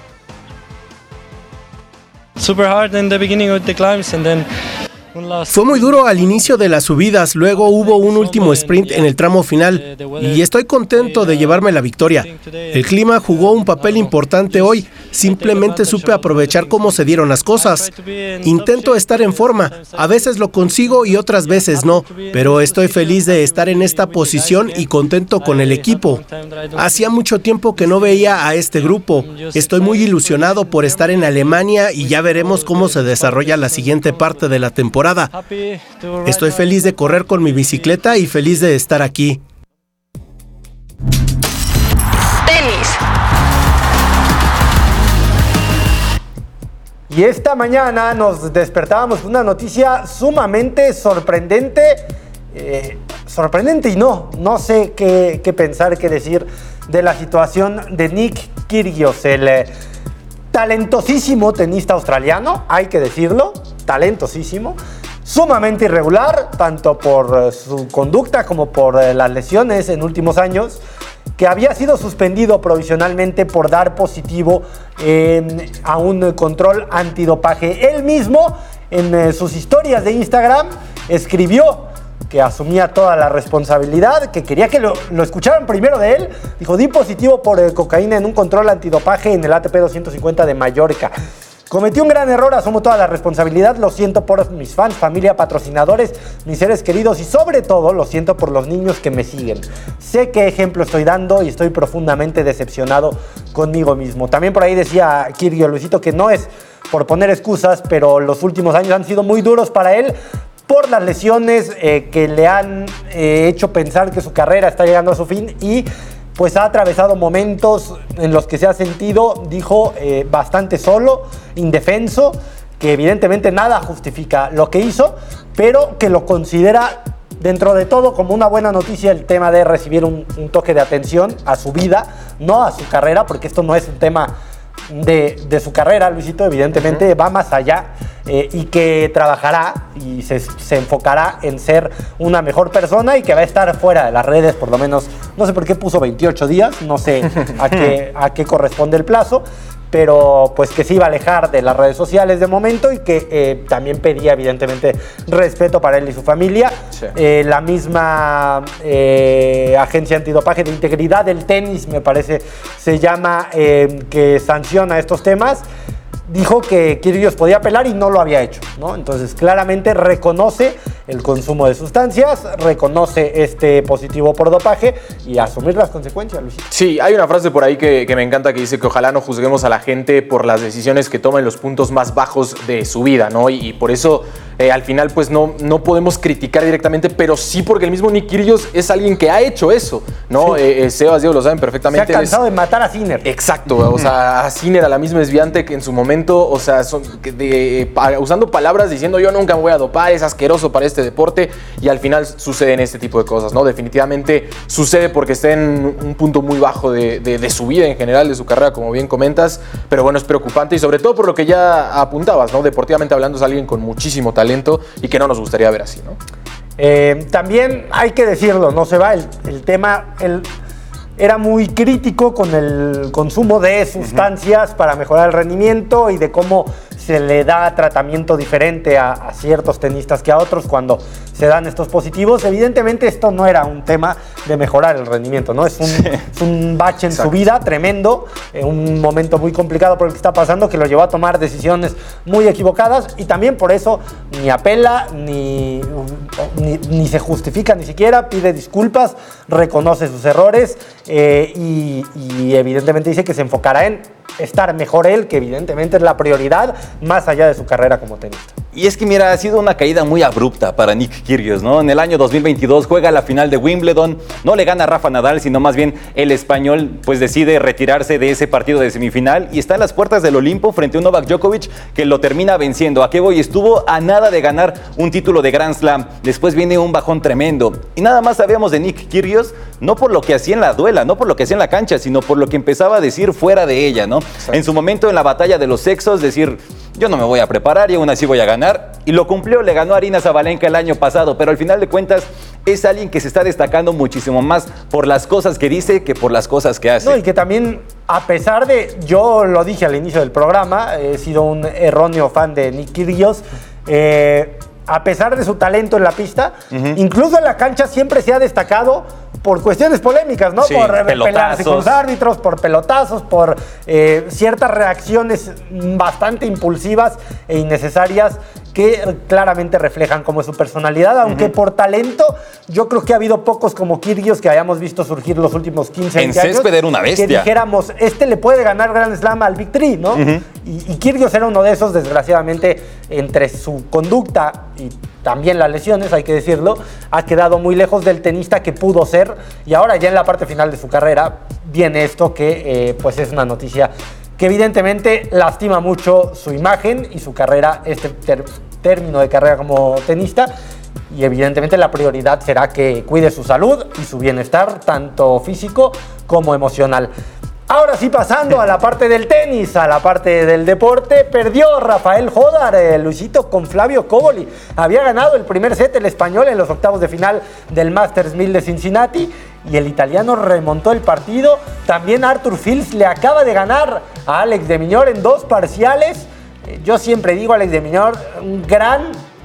S6: Super hard in the beginning of the climbs and then
S23: Fue muy duro al inicio de las subidas, luego hubo un último sprint en el tramo final y estoy contento de llevarme la victoria. El clima jugó un papel importante hoy, simplemente supe aprovechar cómo se dieron las cosas. Intento estar en forma, a veces lo consigo y otras veces no, pero estoy feliz de estar en esta posición y contento con el equipo. Hacía mucho tiempo que no veía a este grupo, estoy muy ilusionado por estar en Alemania y ya veremos cómo se desarrolla la siguiente parte de la temporada. Estoy feliz de correr con mi bicicleta y feliz de estar aquí.
S21: Tenis.
S3: Y esta mañana nos despertábamos con una noticia sumamente sorprendente. Eh, sorprendente y no, no sé qué, qué pensar, qué decir de la situación de Nick Kyrgios, el eh, talentosísimo tenista australiano, hay que decirlo, talentosísimo, sumamente irregular, tanto por eh, su conducta como por eh, las lesiones en últimos años, que había sido suspendido provisionalmente por dar positivo en, a un control antidopaje. Él mismo, en eh, sus historias de Instagram, escribió que asumía toda la responsabilidad, que quería que lo, lo escucharan primero de él. Dijo, di positivo por eh, cocaína en un control antidopaje en el A T P doscientos cincuenta de Mallorca. Cometí un gran error, asumo toda la responsabilidad, lo siento por mis fans, familia, patrocinadores, mis seres queridos y sobre todo lo siento por los niños que me siguen. Sé qué ejemplo estoy dando y estoy profundamente decepcionado conmigo mismo. También por ahí decía Kyrgios, Luisito, que no es por poner excusas, pero los últimos años han sido muy duros para él por las lesiones eh, que le han eh, hecho pensar que su carrera está llegando a su fin y pues ha atravesado momentos en los que se ha sentido, dijo, eh, bastante solo, indefenso, que evidentemente nada justifica lo que hizo, pero que lo considera dentro de todo como una buena noticia el tema de recibir un, un toque de atención a su vida, no a su carrera, porque esto no es un tema de, de su carrera, Luisito, evidentemente uh-huh. va más allá eh, y que trabajará y se, se enfocará en ser una mejor persona y que va a estar fuera de las redes por lo menos, no sé por qué puso veintiocho días, no sé a qué, a qué corresponde el plazo, pero pues que se iba a alejar de las redes sociales de momento y que eh, también pedía evidentemente respeto para él y su familia. Sí. Eh, la misma eh, agencia antidopaje de integridad del tenis, me parece, se llama, eh, que sanciona estos temas, dijo que Kyrgios podía apelar y no lo había hecho, ¿no? Entonces claramente reconoce el consumo de sustancias, reconoce este positivo por dopaje y asumir las consecuencias, Luisito.
S2: Sí, hay una frase por ahí que, que me encanta que dice que ojalá no juzguemos a la gente por las decisiones que toma en los puntos más bajos de su vida, ¿no? Y, y por eso eh, al final pues no, no podemos criticar directamente, pero sí porque el mismo Nick Kyrgios es alguien que ha hecho eso, ¿no? Sí. Eh, eh, Sebas, Diego, lo saben perfectamente.
S3: Se ha cansado es... de matar a Sinner.
S2: Exacto, o sea, a Sinner, a la misma desviante que en su momento, o sea, son de, de, usando palabras diciendo yo nunca me voy a dopar, es asqueroso para este deporte, y al final suceden este tipo de cosas, ¿no? Definitivamente sucede porque está en un punto muy bajo de, de, de su vida en general, de su carrera, como bien comentas, pero bueno, es preocupante y sobre todo por lo que ya apuntabas, ¿no? Deportivamente hablando es alguien con muchísimo talento y que no nos gustaría ver así, ¿no?
S3: Eh, también hay que decirlo, no se va el, el tema... El... Era muy crítico con el consumo de sustancias uh-huh. para mejorar el rendimiento y de cómo se le da tratamiento diferente a, a ciertos tenistas que a otros cuando se dan estos positivos. Evidentemente esto no era un tema de mejorar el rendimiento, ¿no? Es un, sí. es un bache en Exacto. su vida tremendo, eh, un momento muy complicado por el que está pasando que lo llevó a tomar decisiones muy equivocadas y también por eso ni apela, ni, ni, ni se justifica ni siquiera, pide disculpas, reconoce sus errores. Eh, y, y evidentemente dice que se enfocará en estar mejor él, que evidentemente es la prioridad más allá de su carrera como tenista.
S1: Y es que mira, ha sido una caída muy abrupta para Nick Kyrgios, ¿no? En el año dos mil veintidós juega la final de Wimbledon, no le gana a Rafa Nadal, sino más bien el español pues decide retirarse de ese partido de semifinal y está en las puertas del Olimpo frente a un Novak Djokovic que lo termina venciendo. ¿A qué voy? Estuvo a nada de ganar un título de Grand Slam, después viene un bajón tremendo y nada más sabíamos de Nick Kyrgios, no por lo que hacía en la duela, no por lo que hacía en la cancha, sino por lo que empezaba a decir fuera de ella, ¿no? Exacto. En su momento en la batalla de los sexos, decir, yo no me voy a preparar y aún así voy a ganar. Y lo cumplió, le ganó a Aryna Sabalenka el año pasado, pero al final de cuentas es alguien que se está destacando muchísimo más por las cosas que dice que por las cosas que hace.
S3: No, y que también, a pesar de, yo lo dije al inicio del programa, he sido un erróneo fan de Nick Kyrgios, eh, a pesar de su talento en la pista, uh-huh. incluso en la cancha siempre se ha destacado por cuestiones polémicas, ¿no?
S1: Sí,
S3: por pelearse con los árbitros, por pelotazos, por eh, ciertas reacciones bastante impulsivas e innecesarias que claramente reflejan cómo es su personalidad, aunque uh-huh. por talento yo creo que ha habido pocos como Kyrgios que hayamos visto surgir los últimos quince, veinte años.
S1: En césped era una bestia.
S3: Que dijéramos, este le puede ganar Grand Slam al Big Three, ¿no? Uh-huh. Y, y Kyrgios era uno de esos, desgraciadamente, entre su conducta y también las lesiones, hay que decirlo, ha quedado muy lejos del tenista que pudo ser y ahora ya en la parte final de su carrera viene esto que eh, pues es una noticia que evidentemente lastima mucho su imagen y su carrera, este ter- término de carrera como tenista, y evidentemente la prioridad será que cuide su salud y su bienestar, tanto físico como emocional. Ahora sí, pasando a la parte del tenis, a la parte del deporte, perdió Rafael Jodar, eh, Luisito, con Flavio Coboli. Había ganado el primer set el español en los octavos de final del Masters mil de Cincinnati y el italiano remontó el partido. También Arthur Fils le acaba de ganar a Alex de Minaur en dos parciales. Eh, yo siempre digo, Alex de Minaur, un gran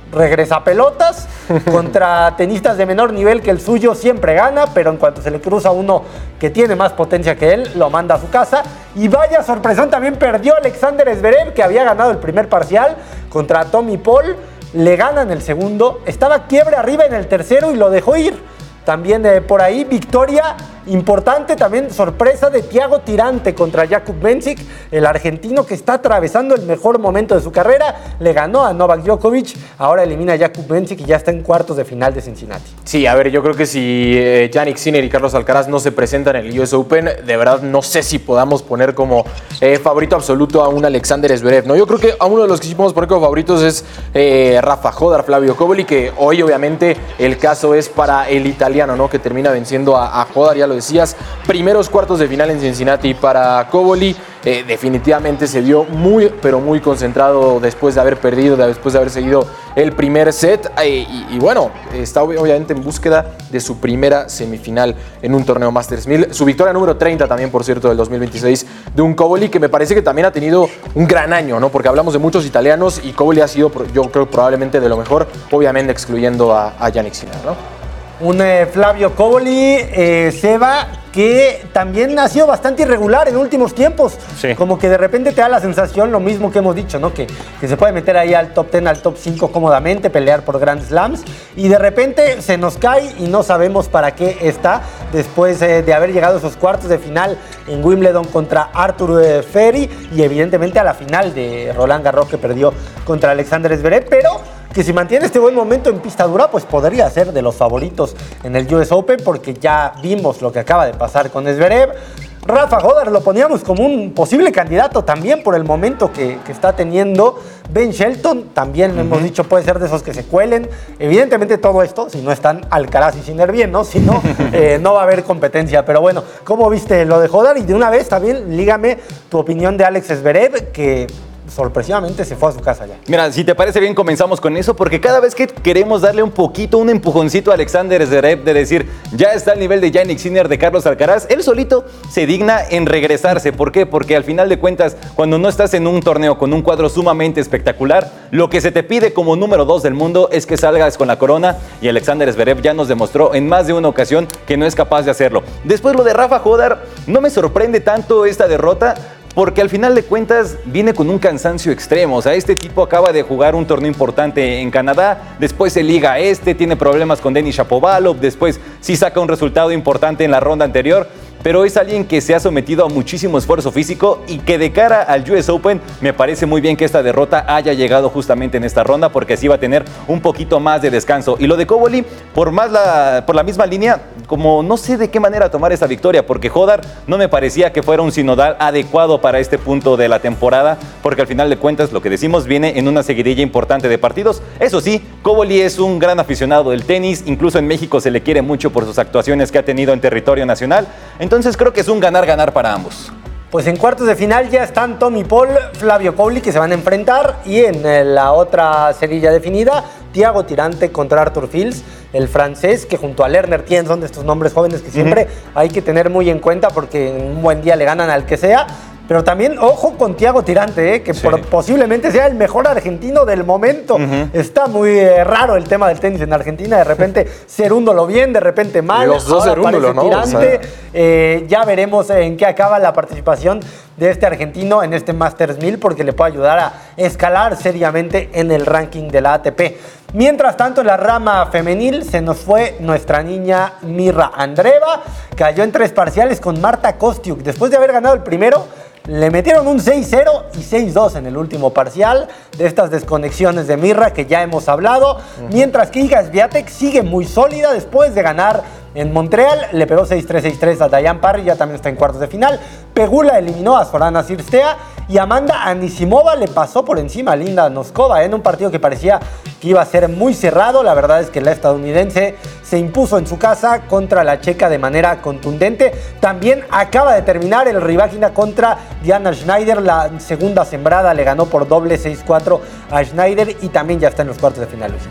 S3: regresa pelotas, contra tenistas de menor nivel que el suyo siempre gana, pero en cuanto se le cruza uno que tiene más potencia que él, lo manda a su casa. Y vaya sorpresón, también perdió Alexander Zverev, que había ganado el primer parcial contra Tommy Paul, le ganan el segundo, estaba quiebre arriba en el tercero y lo dejó ir. También eh, por ahí, victoria importante, también sorpresa de Thiago Tirante contra Jakub Mensik, el argentino que está atravesando el mejor momento de su carrera. Le ganó a Novak Djokovic, ahora elimina a Jakub Mensik y ya está en cuartos de final de Cincinnati.
S2: Sí, a ver, yo creo que si eh, Jannik Sinner y Carlos Alcaraz no se presentan en el U S Open, de verdad no sé si podamos poner como eh, favorito absoluto a un Alexander Zverev, ¿no? Yo creo que a uno de los que sí podemos poner como favoritos es eh, Rafa Hodar, Flavio Cobolli, que hoy obviamente el caso es para el italiano, ¿no? Que termina venciendo a, a Hodar, ya lo decías, primeros cuartos de final en Cincinnati para Cobolli. Eh, definitivamente se vio muy, pero muy concentrado después de haber perdido, después de haber seguido el primer set. Eh, y, y bueno, está obviamente en búsqueda de su primera semifinal en un torneo Masters mil. Su victoria número treinta también, por cierto, del dos mil veintiséis de un Cobolli que me parece que también ha tenido un gran año, ¿no? Porque hablamos de muchos italianos y Cobolli ha sido, yo creo, probablemente de lo mejor, obviamente excluyendo a, a Jannik Sinner, ¿no?
S3: Un eh, Flavio Cobolli, eh, Seba, que también ha sido bastante irregular en últimos tiempos. Sí. Como que de repente te da la sensación, lo mismo que hemos dicho, ¿no? Que, que se puede meter ahí al top diez, al top cinco cómodamente, pelear por Grand Slams. Y de repente se nos cae y no sabemos para qué está. Después eh, de haber llegado a esos cuartos de final en Wimbledon contra Arthur eh, Ferry. Y evidentemente a la final de Roland Garros que perdió contra Alexander Zverev. Pero que si mantiene este buen momento en pista dura, pues podría ser de los favoritos en el U S Open, porque ya vimos lo que acaba de pasar con Zverev. Rafa Hodar lo poníamos como un posible candidato también por el momento que, que está teniendo. Ben Shelton también, uh-huh. hemos dicho, puede ser de esos que se cuelen. Evidentemente todo esto, si no están Alcaraz y Sinner bien, ¿no? Si no, eh, no va a haber competencia. Pero bueno, ¿cómo viste lo de Hodar? Y de una vez también, lígame tu opinión de Alex Zverev, que sorpresivamente se fue a su casa ya.
S1: Mira, si te parece bien, comenzamos con eso, porque cada vez que queremos darle un poquito, un empujoncito a Alexander Zverev de decir, ya está al nivel de Jannik Sinner, de Carlos Alcaraz, él solito se digna en regresarse. ¿Por qué? Porque al final de cuentas, cuando no estás en un torneo con un cuadro sumamente espectacular, lo que se te pide como número dos del mundo es que salgas con la corona, y Alexander Zverev ya nos demostró en más de una ocasión que no es capaz de hacerlo. Después, lo de Rafa Hodar, no me sorprende tanto esta derrota, porque al final de cuentas viene con un cansancio extremo. O sea, este tipo acaba de jugar un torneo importante en Canadá, después se liga a este, tiene problemas con Denis Shapovalov, después sí saca un resultado importante en la ronda anterior, pero es alguien que se ha sometido a muchísimo esfuerzo físico y que de cara al U S Open me parece muy bien que esta derrota haya llegado justamente en esta ronda, porque así va a tener un poquito más de descanso. Y lo de Cobolli, por, más la, por la misma línea, como no sé de qué manera tomar esta victoria, porque Hodar no me parecía que fuera un sinodal adecuado para este punto de la temporada, porque al final de cuentas, lo que decimos, viene en una seguidilla importante de partidos. Eso sí, Cobolli es un gran aficionado del tenis, incluso en México se le quiere mucho por sus actuaciones que ha tenido en territorio nacional. Entonces creo que es un ganar-ganar para ambos.
S3: Pues en cuartos de final ya están Tommy Paul, Flavio Cobolli, que se van a enfrentar, y en la otra serie ya definida, Thiago Tirante contra Arthur Fils, el francés, que junto a Lerner Tien son de estos nombres jóvenes que siempre uh-huh. hay que tener muy en cuenta, porque en un buen día le ganan al que sea. Pero también, ojo con Thiago Tirante, ¿eh? que sí. por, posiblemente sea el mejor argentino del momento. Uh-huh. Está muy eh, raro el tema del tenis en Argentina. De repente, cerúndolo bien, de repente mal.
S2: Los dos cerúndolo, ¿no?
S3: Tirante. O sea... eh, ya veremos en qué acaba la participación de este argentino en este Masters mil, porque le puede ayudar a escalar seriamente en el ranking de la A T P. Mientras tanto, en la rama femenil se nos fue nuestra niña Mirra Andreeva. Cayó en tres parciales con Marta Kostyuk. Después de haber ganado el primero, le metieron un seis cero y seis dos en el último parcial, de estas desconexiones de Mirra que ya hemos hablado. Uh-huh. Mientras que Iga Swiatek sigue muy sólida después de ganar en Montreal, le pegó seis tres seis tres a Diane Parry, ya también está en cuartos de final. Pegula eliminó a Zorana Cirstea y Amanda Anisimova le pasó por encima a Linda Noskova en un partido que parecía que iba a ser muy cerrado. La verdad es que la estadounidense se impuso en su casa contra la checa de manera contundente. También acaba de terminar el Rybakina contra Diana Schneider, la segunda sembrada le ganó por doble seis cuatro a Schneider y también ya está en los cuartos de final.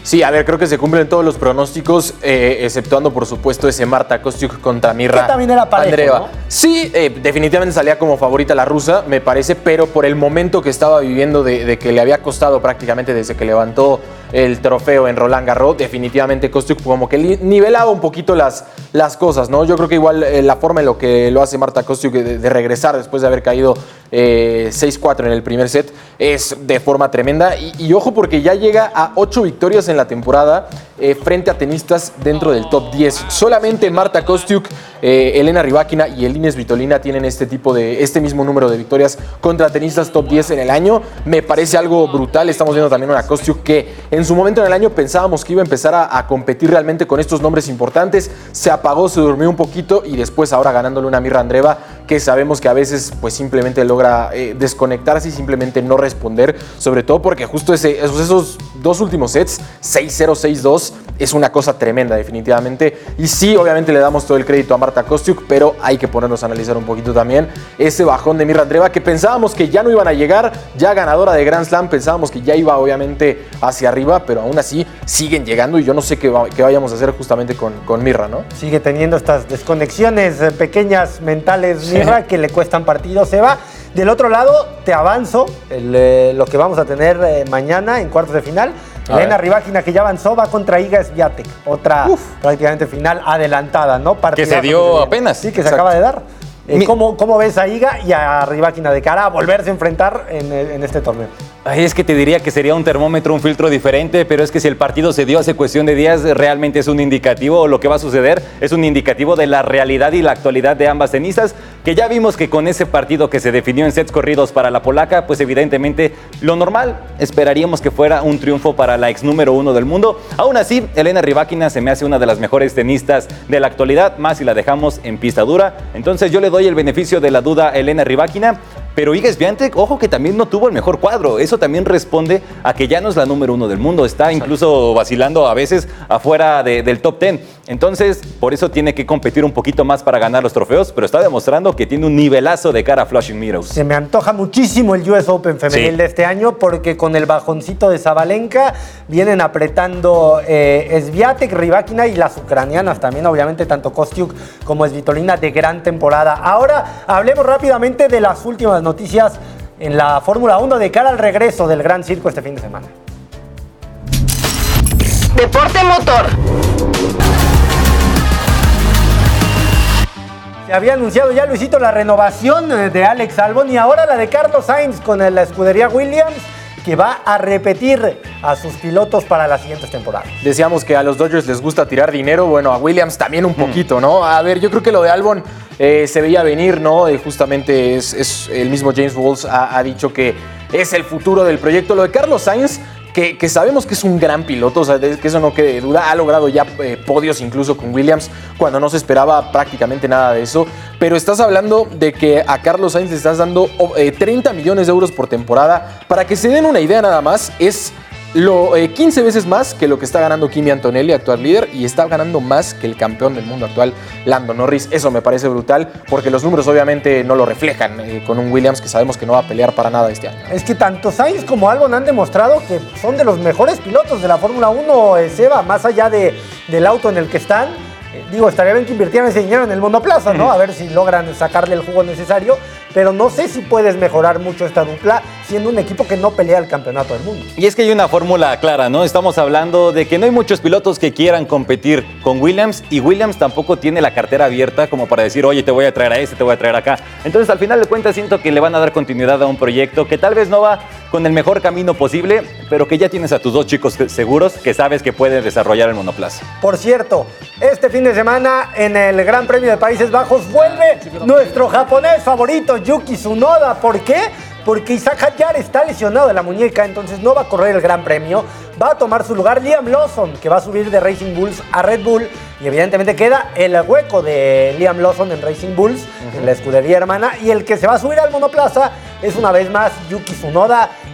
S2: Sí, a ver, creo que se cumplen todos los pronósticos, eh, exceptuando, por supuesto, ese Marta Kostyuk contra Mirra
S3: que también era parejo,
S2: Andreeva.
S3: ¿no?
S2: Sí, eh, definitivamente salía como favorita la rusa, me parece, pero por el momento que estaba viviendo de, de que le había costado prácticamente desde que levantó el trofeo en Roland Garros, definitivamente Kostyuk como que li- nivelaba un poquito las, las cosas, ¿no? Yo creo que igual eh, la forma en lo que lo hace Marta Kostyuk de, de regresar después de haber caído eh, seis cuatro en el primer set es de forma tremenda. Y, y ojo porque ya llega a ocho victorias en la temporada eh, frente a tenistas dentro del top diez. Solamente Marta Kostyuk, eh, Elena Rybakina y Elina Svitolina tienen este tipo de, este mismo número de victorias contra tenistas top diez en el año. Me parece algo brutal. Estamos viendo también una Kostyuk que en su momento en el año pensábamos que iba a empezar a, a competir realmente con estos nombres importantes. Se apagó, se durmió un poquito y después ahora ganándole una Mirra Andreeva que sabemos que a veces pues simplemente logra eh, desconectarse y simplemente no responder, sobre todo porque justo ese, esos, esos dos últimos sets, seis cero, seis dos, es una cosa tremenda definitivamente. Y sí, obviamente le damos todo el crédito a Marta Kostyuk, pero hay que ponernos a analizar un poquito también ese bajón de Mirra Andreeva que pensábamos que ya no iban a llegar, ya ganadora de Grand Slam, pensábamos que ya iba obviamente hacia arriba, pero aún así siguen llegando y yo no sé qué, va, qué vayamos a hacer justamente con, con Mirra, ¿no?
S3: Sigue teniendo estas desconexiones eh, pequeñas mentales, Mirra, sí, que le cuestan partidos, se va. Del otro lado, te avanzo el, eh, lo que vamos a tener eh, mañana en cuartos de final. A Elena Rybakina, que ya avanzó, va contra Iga Swiatek, otra Uf. prácticamente final adelantada, ¿no?
S1: Partidazo que se dio que apenas.
S3: Sí, que Exacto. se acaba de dar. Eh, ¿cómo, ¿Cómo ves a Iga y a Rybakina de cara a volverse a enfrentar en, en este torneo?
S1: Ay, es que te diría que sería un termómetro, un filtro diferente, pero es que si el partido se dio hace cuestión de días, realmente es un indicativo, o lo que va a suceder es un indicativo de la realidad y la actualidad de ambas tenistas, que ya vimos que con ese partido que se definió en sets corridos para la polaca, pues evidentemente lo normal, esperaríamos que fuera un triunfo para la ex número uno del mundo. Aún así, Elena Rybakina se me hace una de las mejores tenistas de la actualidad, más si la dejamos en pista dura. Entonces yo le doy el beneficio de la duda a Elena Rybakina. Pero Iga Swiatek, ojo que también no tuvo el mejor cuadro. Eso también responde a que ya no es la número uno del mundo. Está incluso vacilando a veces afuera de, del top diez. Entonces, por eso tiene que competir un poquito más para ganar los trofeos, pero está demostrando que tiene un nivelazo de cara a Flushing Meadows.
S3: Se me antoja muchísimo el U S Open femenil sí. de este año, porque con el bajoncito de Sabalenka vienen apretando eh, Swiatek, Rybakina y las ucranianas también, obviamente, tanto Kostyuk como Svitolina, de gran temporada. Ahora, hablemos rápidamente de las últimas noticias en la Fórmula uno de cara al regreso del Gran Circo este fin de semana.
S21: Deporte motor.
S3: Se había anunciado ya, Luisito, la renovación de Alex Albon y ahora la de Carlos Sainz con la escudería Williams, que va a repetir a sus pilotos para las siguientes temporadas.
S2: Decíamos que a los Dodgers les gusta tirar dinero, bueno, a Williams también un poquito, ¿no? A ver, yo creo que lo de Albon eh, se veía venir, ¿no? Eh, justamente es, es el mismo James Walls ha, ha dicho que es el futuro del proyecto. Lo de Carlos Sainz, que, que sabemos que es un gran piloto, o sea, que eso no quede de duda, ha logrado ya eh, podios incluso con Williams cuando no se esperaba prácticamente nada de eso, pero estás hablando de que a Carlos Sainz le estás dando eh, treinta millones de euros por temporada. Para que se den una idea nada más, es lo, eh, quince veces más que lo que está ganando Kimi Antonelli, actual líder, y está ganando más que el campeón del mundo actual, Lando Norris. Eso me parece brutal, porque los números obviamente no lo reflejan eh, con un Williams que sabemos que no va a pelear para nada este año.
S3: Es que tanto Sainz como Albon han demostrado que son de los mejores pilotos de la Fórmula uno, eh, Seba, más allá de, del auto en el que están. Eh, digo, estaría bien que invirtieran ese dinero en el monoplaza, ¿no? A ver si logran sacarle el jugo necesario, pero no sé si puedes mejorar mucho esta dupla siendo un equipo que no pelea el campeonato del mundo.
S1: Y es que hay una fórmula clara, ¿no? Estamos hablando de que no hay muchos pilotos que quieran competir con Williams, y Williams tampoco tiene la cartera abierta como para decir, oye, te voy a traer a este, te voy a traer acá. Entonces, al final de cuentas, siento que le van a dar continuidad a un proyecto que tal vez no va con el mejor camino posible, pero que ya tienes a tus dos chicos seguros que sabes que pueden desarrollar el monoplaza.
S3: Por cierto, este fin de semana en el Gran Premio de Países Bajos vuelve nuestro japonés favorito, Yuki Tsunoda. ¿Por qué? Porque Isaac Hadjar está lesionado de la muñeca, entonces no va a correr el Gran Premio. Va a tomar su lugar Liam Lawson, que va a subir de Racing Bulls a Red Bull. Y evidentemente queda el hueco de Liam Lawson en Racing Bulls, uh-huh. en la escudería hermana. Y el que se va a subir al monoplaza es una vez más Yuki Tsunoda,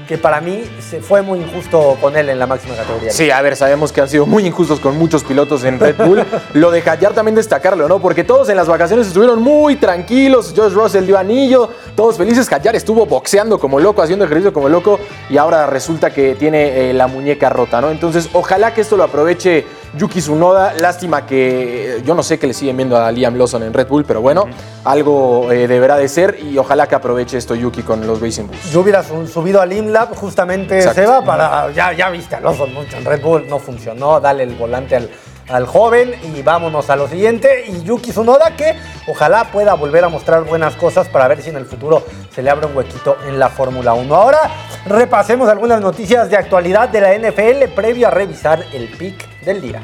S3: que para mí se fue muy injusto con él en la máxima categoría.
S2: Sí, a ver, sabemos que han sido muy injustos con muchos pilotos en Red Bull. Lo de Hadjar también destacarlo, ¿no? Porque todos en las vacaciones estuvieron muy tranquilos. George Russell dio anillo, todos felices. Hadjar estuvo boxeando como loco, haciendo ejercicio como loco, y ahora resulta que tiene eh, la muñeca rota, ¿no? Entonces, ojalá que esto lo aproveche Yuki Tsunoda. Lástima que eh, yo no sé que le siguen viendo a Liam Lawson en Red Bull, pero bueno, uh-huh. algo eh, deberá de ser, y ojalá que aproveche esto Yuki con los Racing Bulls.
S3: Yo hubiera subido al InLab justamente, Exacto. Seba, para, ya, ya viste a Lawson mucho en Red Bull, no funcionó, dale el volante al, al joven y vámonos a lo siguiente. Y Yuki Tsunoda, que ojalá pueda volver a mostrar buenas cosas para ver si en el futuro se le abre un huequito en la Fórmula uno. Ahora repasemos algunas noticias de actualidad de la N F L previo a revisar el pick del día.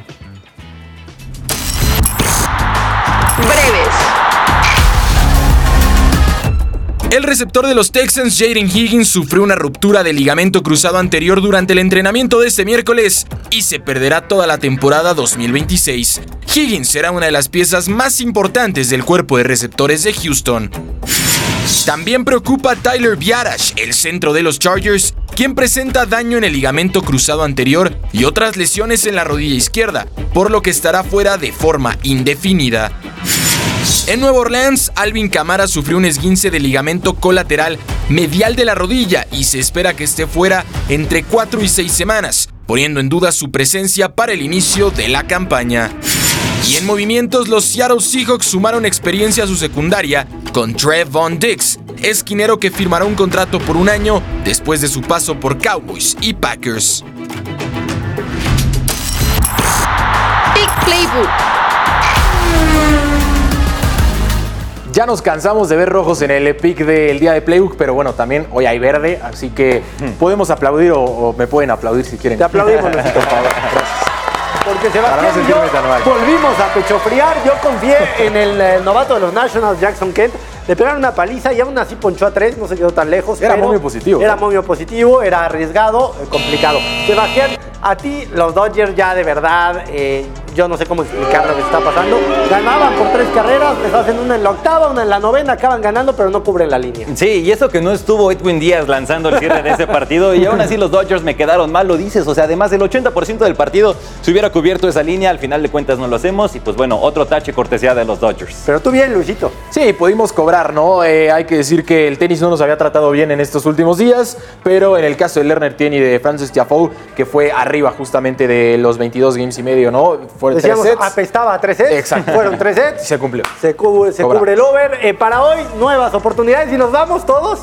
S21: Breves.
S7: El receptor de los Texans, Jaden Higgins, sufrió una ruptura de ligamento cruzado anterior durante el entrenamiento de este miércoles y se perderá toda la temporada dos mil veintiséis. Higgins será una de las piezas más importantes del cuerpo de receptores de Houston. También preocupa a Tyler Biadasz, el centro de los Chargers, quien presenta daño en el ligamento cruzado anterior y otras lesiones en la rodilla izquierda, por lo que estará fuera de forma indefinida. En Nueva Orleans, Alvin Kamara sufrió un esguince de ligamento colateral medial de la rodilla y se espera que esté fuera entre cuatro y seis semanas, poniendo en duda su presencia para el inicio de la campaña. Y en movimientos, los Seattle Seahawks sumaron experiencia a su secundaria con Trevon Diggs, esquinero que firmará un contrato por un año después de su paso por Cowboys y Packers.
S5: Pick Playbook.
S2: Ya nos cansamos de ver rojos en el pick del día de Playbook, pero bueno, también hoy hay verde, así que podemos aplaudir o, o me pueden aplaudir si quieren.
S3: Te aplaudimos, Luisito, por favor. Gracias. Porque Sebastián no y yo volvimos a pechofriar. Yo confié en el, el novato de los Nationals, Jackson Kent. Le pegaron una paliza y aún así ponchó a tres, no se quedó tan lejos.
S2: Era momio positivo.
S3: Era momio positivo, era arriesgado, eh, complicado. Sebastián, a ti los Dodgers ya de verdad, eh, yo no sé cómo explicar lo que está pasando. Ganaban por tres carreras, les hacen una en la octava, una en la novena, acaban ganando, pero no cubren la línea.
S1: Sí, y eso que no estuvo Edwin Díaz lanzando el cierre de ese partido, y aún así los Dodgers me quedaron mal, lo dices. O sea, además el ochenta por ciento del partido se hubiera cubierto esa línea, al final de cuentas no lo hacemos, y pues bueno, otro tache cortesía de los Dodgers.
S3: Pero tú bien, Luisito.
S2: Sí, pudimos cobrar, ¿no? Eh, hay que decir que el tenis no nos había tratado bien en estos últimos días, pero en el caso de Lerner Tierney y de Frances Tiafoe, que fue arriba justamente de los veintidós games y medio, ¿no? Fueron tres sets.
S3: Apestaba a tres sets.
S2: Exacto.
S3: Fueron tres sets.
S2: Se cumplió.
S3: Se, cubre, se cubre el over. Eh, para hoy, nuevas oportunidades y nos vamos todos.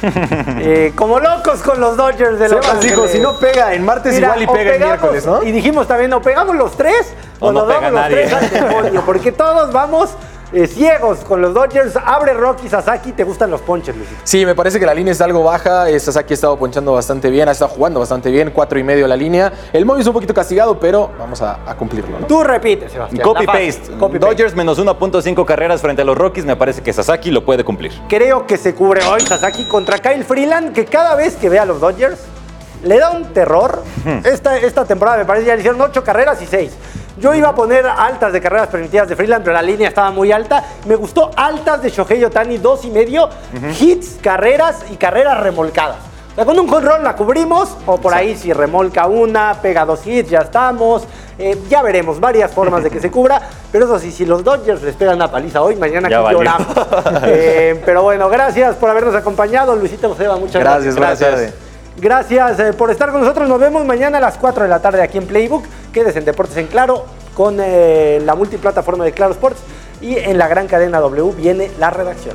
S3: eh, como locos con los Dodgers de Los
S2: Ángeles. Dijo, si no pega en martes, Mira, igual y pega el miércoles, ¿no?
S3: Y dijimos también, o pegamos los tres o, o no nos vamos los nadie. tres al demonio, porque todos vamos eh, ciegos con los Dodgers. Abre Rocky Sasaki. ¿Te gustan los ponches, Luis?
S2: Sí, me parece que la línea está algo baja. Sasaki ha estado ponchando bastante bien, ha estado jugando bastante bien, cuatro y medio la línea. El móvil es un poquito castigado, pero vamos a, a cumplirlo, ¿no?
S3: Tú repites, Sebastián.
S1: Copy-paste. Copy Dodgers menos uno punto cinco carreras frente a los Rockies. Me parece que Sasaki lo puede cumplir.
S3: Creo que se cubre hoy Sasaki contra Kyle Freeland, que cada vez que ve a los Dodgers le da un terror. Esta, esta temporada me parece ya le hicieron ocho carreras y seis. Yo iba a poner altas de carreras permitidas de Freeland, pero la línea estaba muy alta. Me gustó altas de Shohei Ohtani, dos y medio. Uh-huh. Hits, carreras y carreras remolcadas. O sea, con un jonrón la cubrimos, o por ahí si remolca una, pega dos hits, ya estamos. Eh, ya veremos varias formas de que se cubra. Pero eso sí, si los Dodgers les pegan una paliza hoy, mañana aquí lloramos. eh, pero bueno, gracias por habernos acompañado. Luisito Joseba, muchas gracias.
S2: Gracias, gracias.
S3: Gracias eh, por estar con nosotros. Nos vemos mañana a las cuatro de la tarde aquí en Playbook. Quédese en Deportes en Claro con eh, la multiplataforma de Claro Sports. Y en la gran cadena W viene la redacción.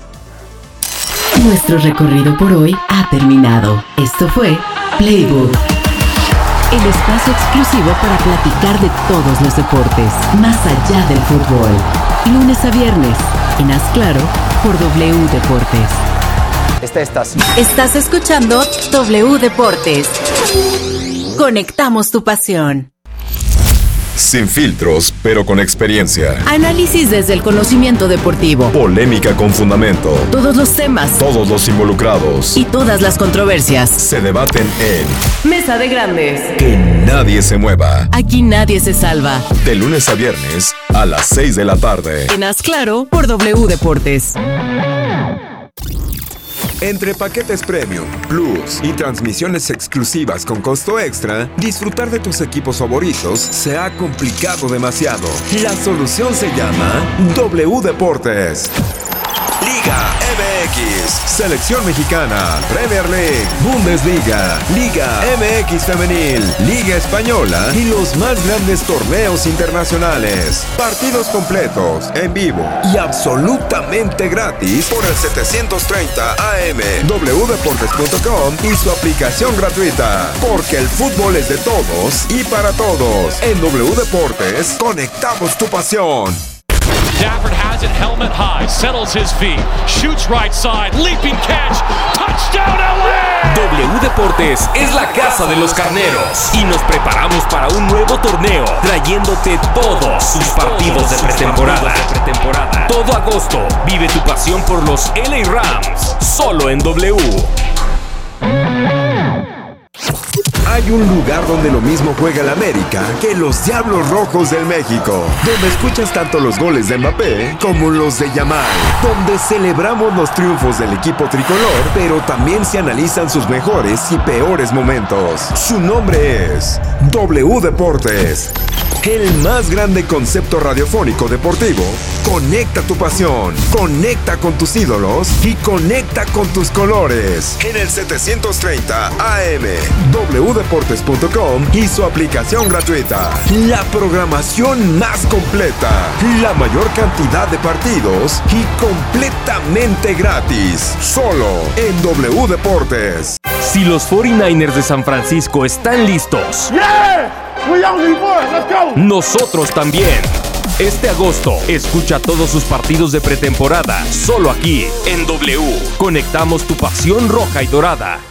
S4: Nuestro recorrido por hoy ha terminado. Esto fue Playbook, el espacio exclusivo para platicar de todos los deportes, más allá del fútbol. Lunes a viernes, en Haz Claro, por W Deportes.
S2: Esta estás.
S5: Estás escuchando W Deportes. Conectamos tu pasión.
S20: Sin filtros, pero con experiencia.
S5: Análisis desde el conocimiento deportivo.
S20: Polémica con fundamento.
S5: Todos los temas.
S20: Todos los involucrados.
S5: Y todas las controversias.
S20: Se debaten en
S5: Mesa de Grandes.
S20: Que nadie se mueva.
S5: Aquí nadie se salva.
S20: De lunes a viernes a las seis de la tarde.
S5: En Haz Claro por W Deportes.
S20: Entre paquetes Premium, Plus y transmisiones exclusivas con costo extra, disfrutar de tus equipos favoritos se ha complicado demasiado. La solución se llama W Deportes. Liga M X, Selección Mexicana, Premier League, Bundesliga, Liga M X Femenil, Liga Española y los más grandes torneos internacionales. Partidos completos, en vivo y absolutamente gratis por el setecientos treinta A M, w deportes punto com y su aplicación gratuita. Porque el fútbol es de todos y para todos. En W Deportes, conectamos tu pasión.
S9: Stafford has it, helmet high, settles his feet, shoots right side, leaping catch, touchdown L A.
S13: W Deportes es la casa de los carneros y nos preparamos para un nuevo torneo, trayéndote todos sus partidos de pretemporada. Todo agosto, vive tu pasión por los L A Rams, solo en W.
S20: Hay un lugar donde lo mismo juega el América que los Diablos Rojos del México, donde escuchas tanto los goles de Mbappé como los de Yamal, donde celebramos los triunfos del equipo tricolor, pero también se analizan sus mejores y peores momentos. Su nombre es W Deportes. El más grande concepto radiofónico deportivo. Conecta tu pasión, conecta con tus ídolos y conecta con tus colores. En el setecientos treinta A M, w deportes punto com y su aplicación gratuita. La programación más completa, la mayor cantidad de partidos y completamente gratis. Solo en W Deportes.
S13: Si los cuarenta y nueve ers de San Francisco están listos,
S8: Yeah! We only won. Let's go.
S13: Nosotros también. Este agosto, escucha todos sus partidos de pretemporada, solo aquí, en W. Conectamos tu pasión roja y dorada.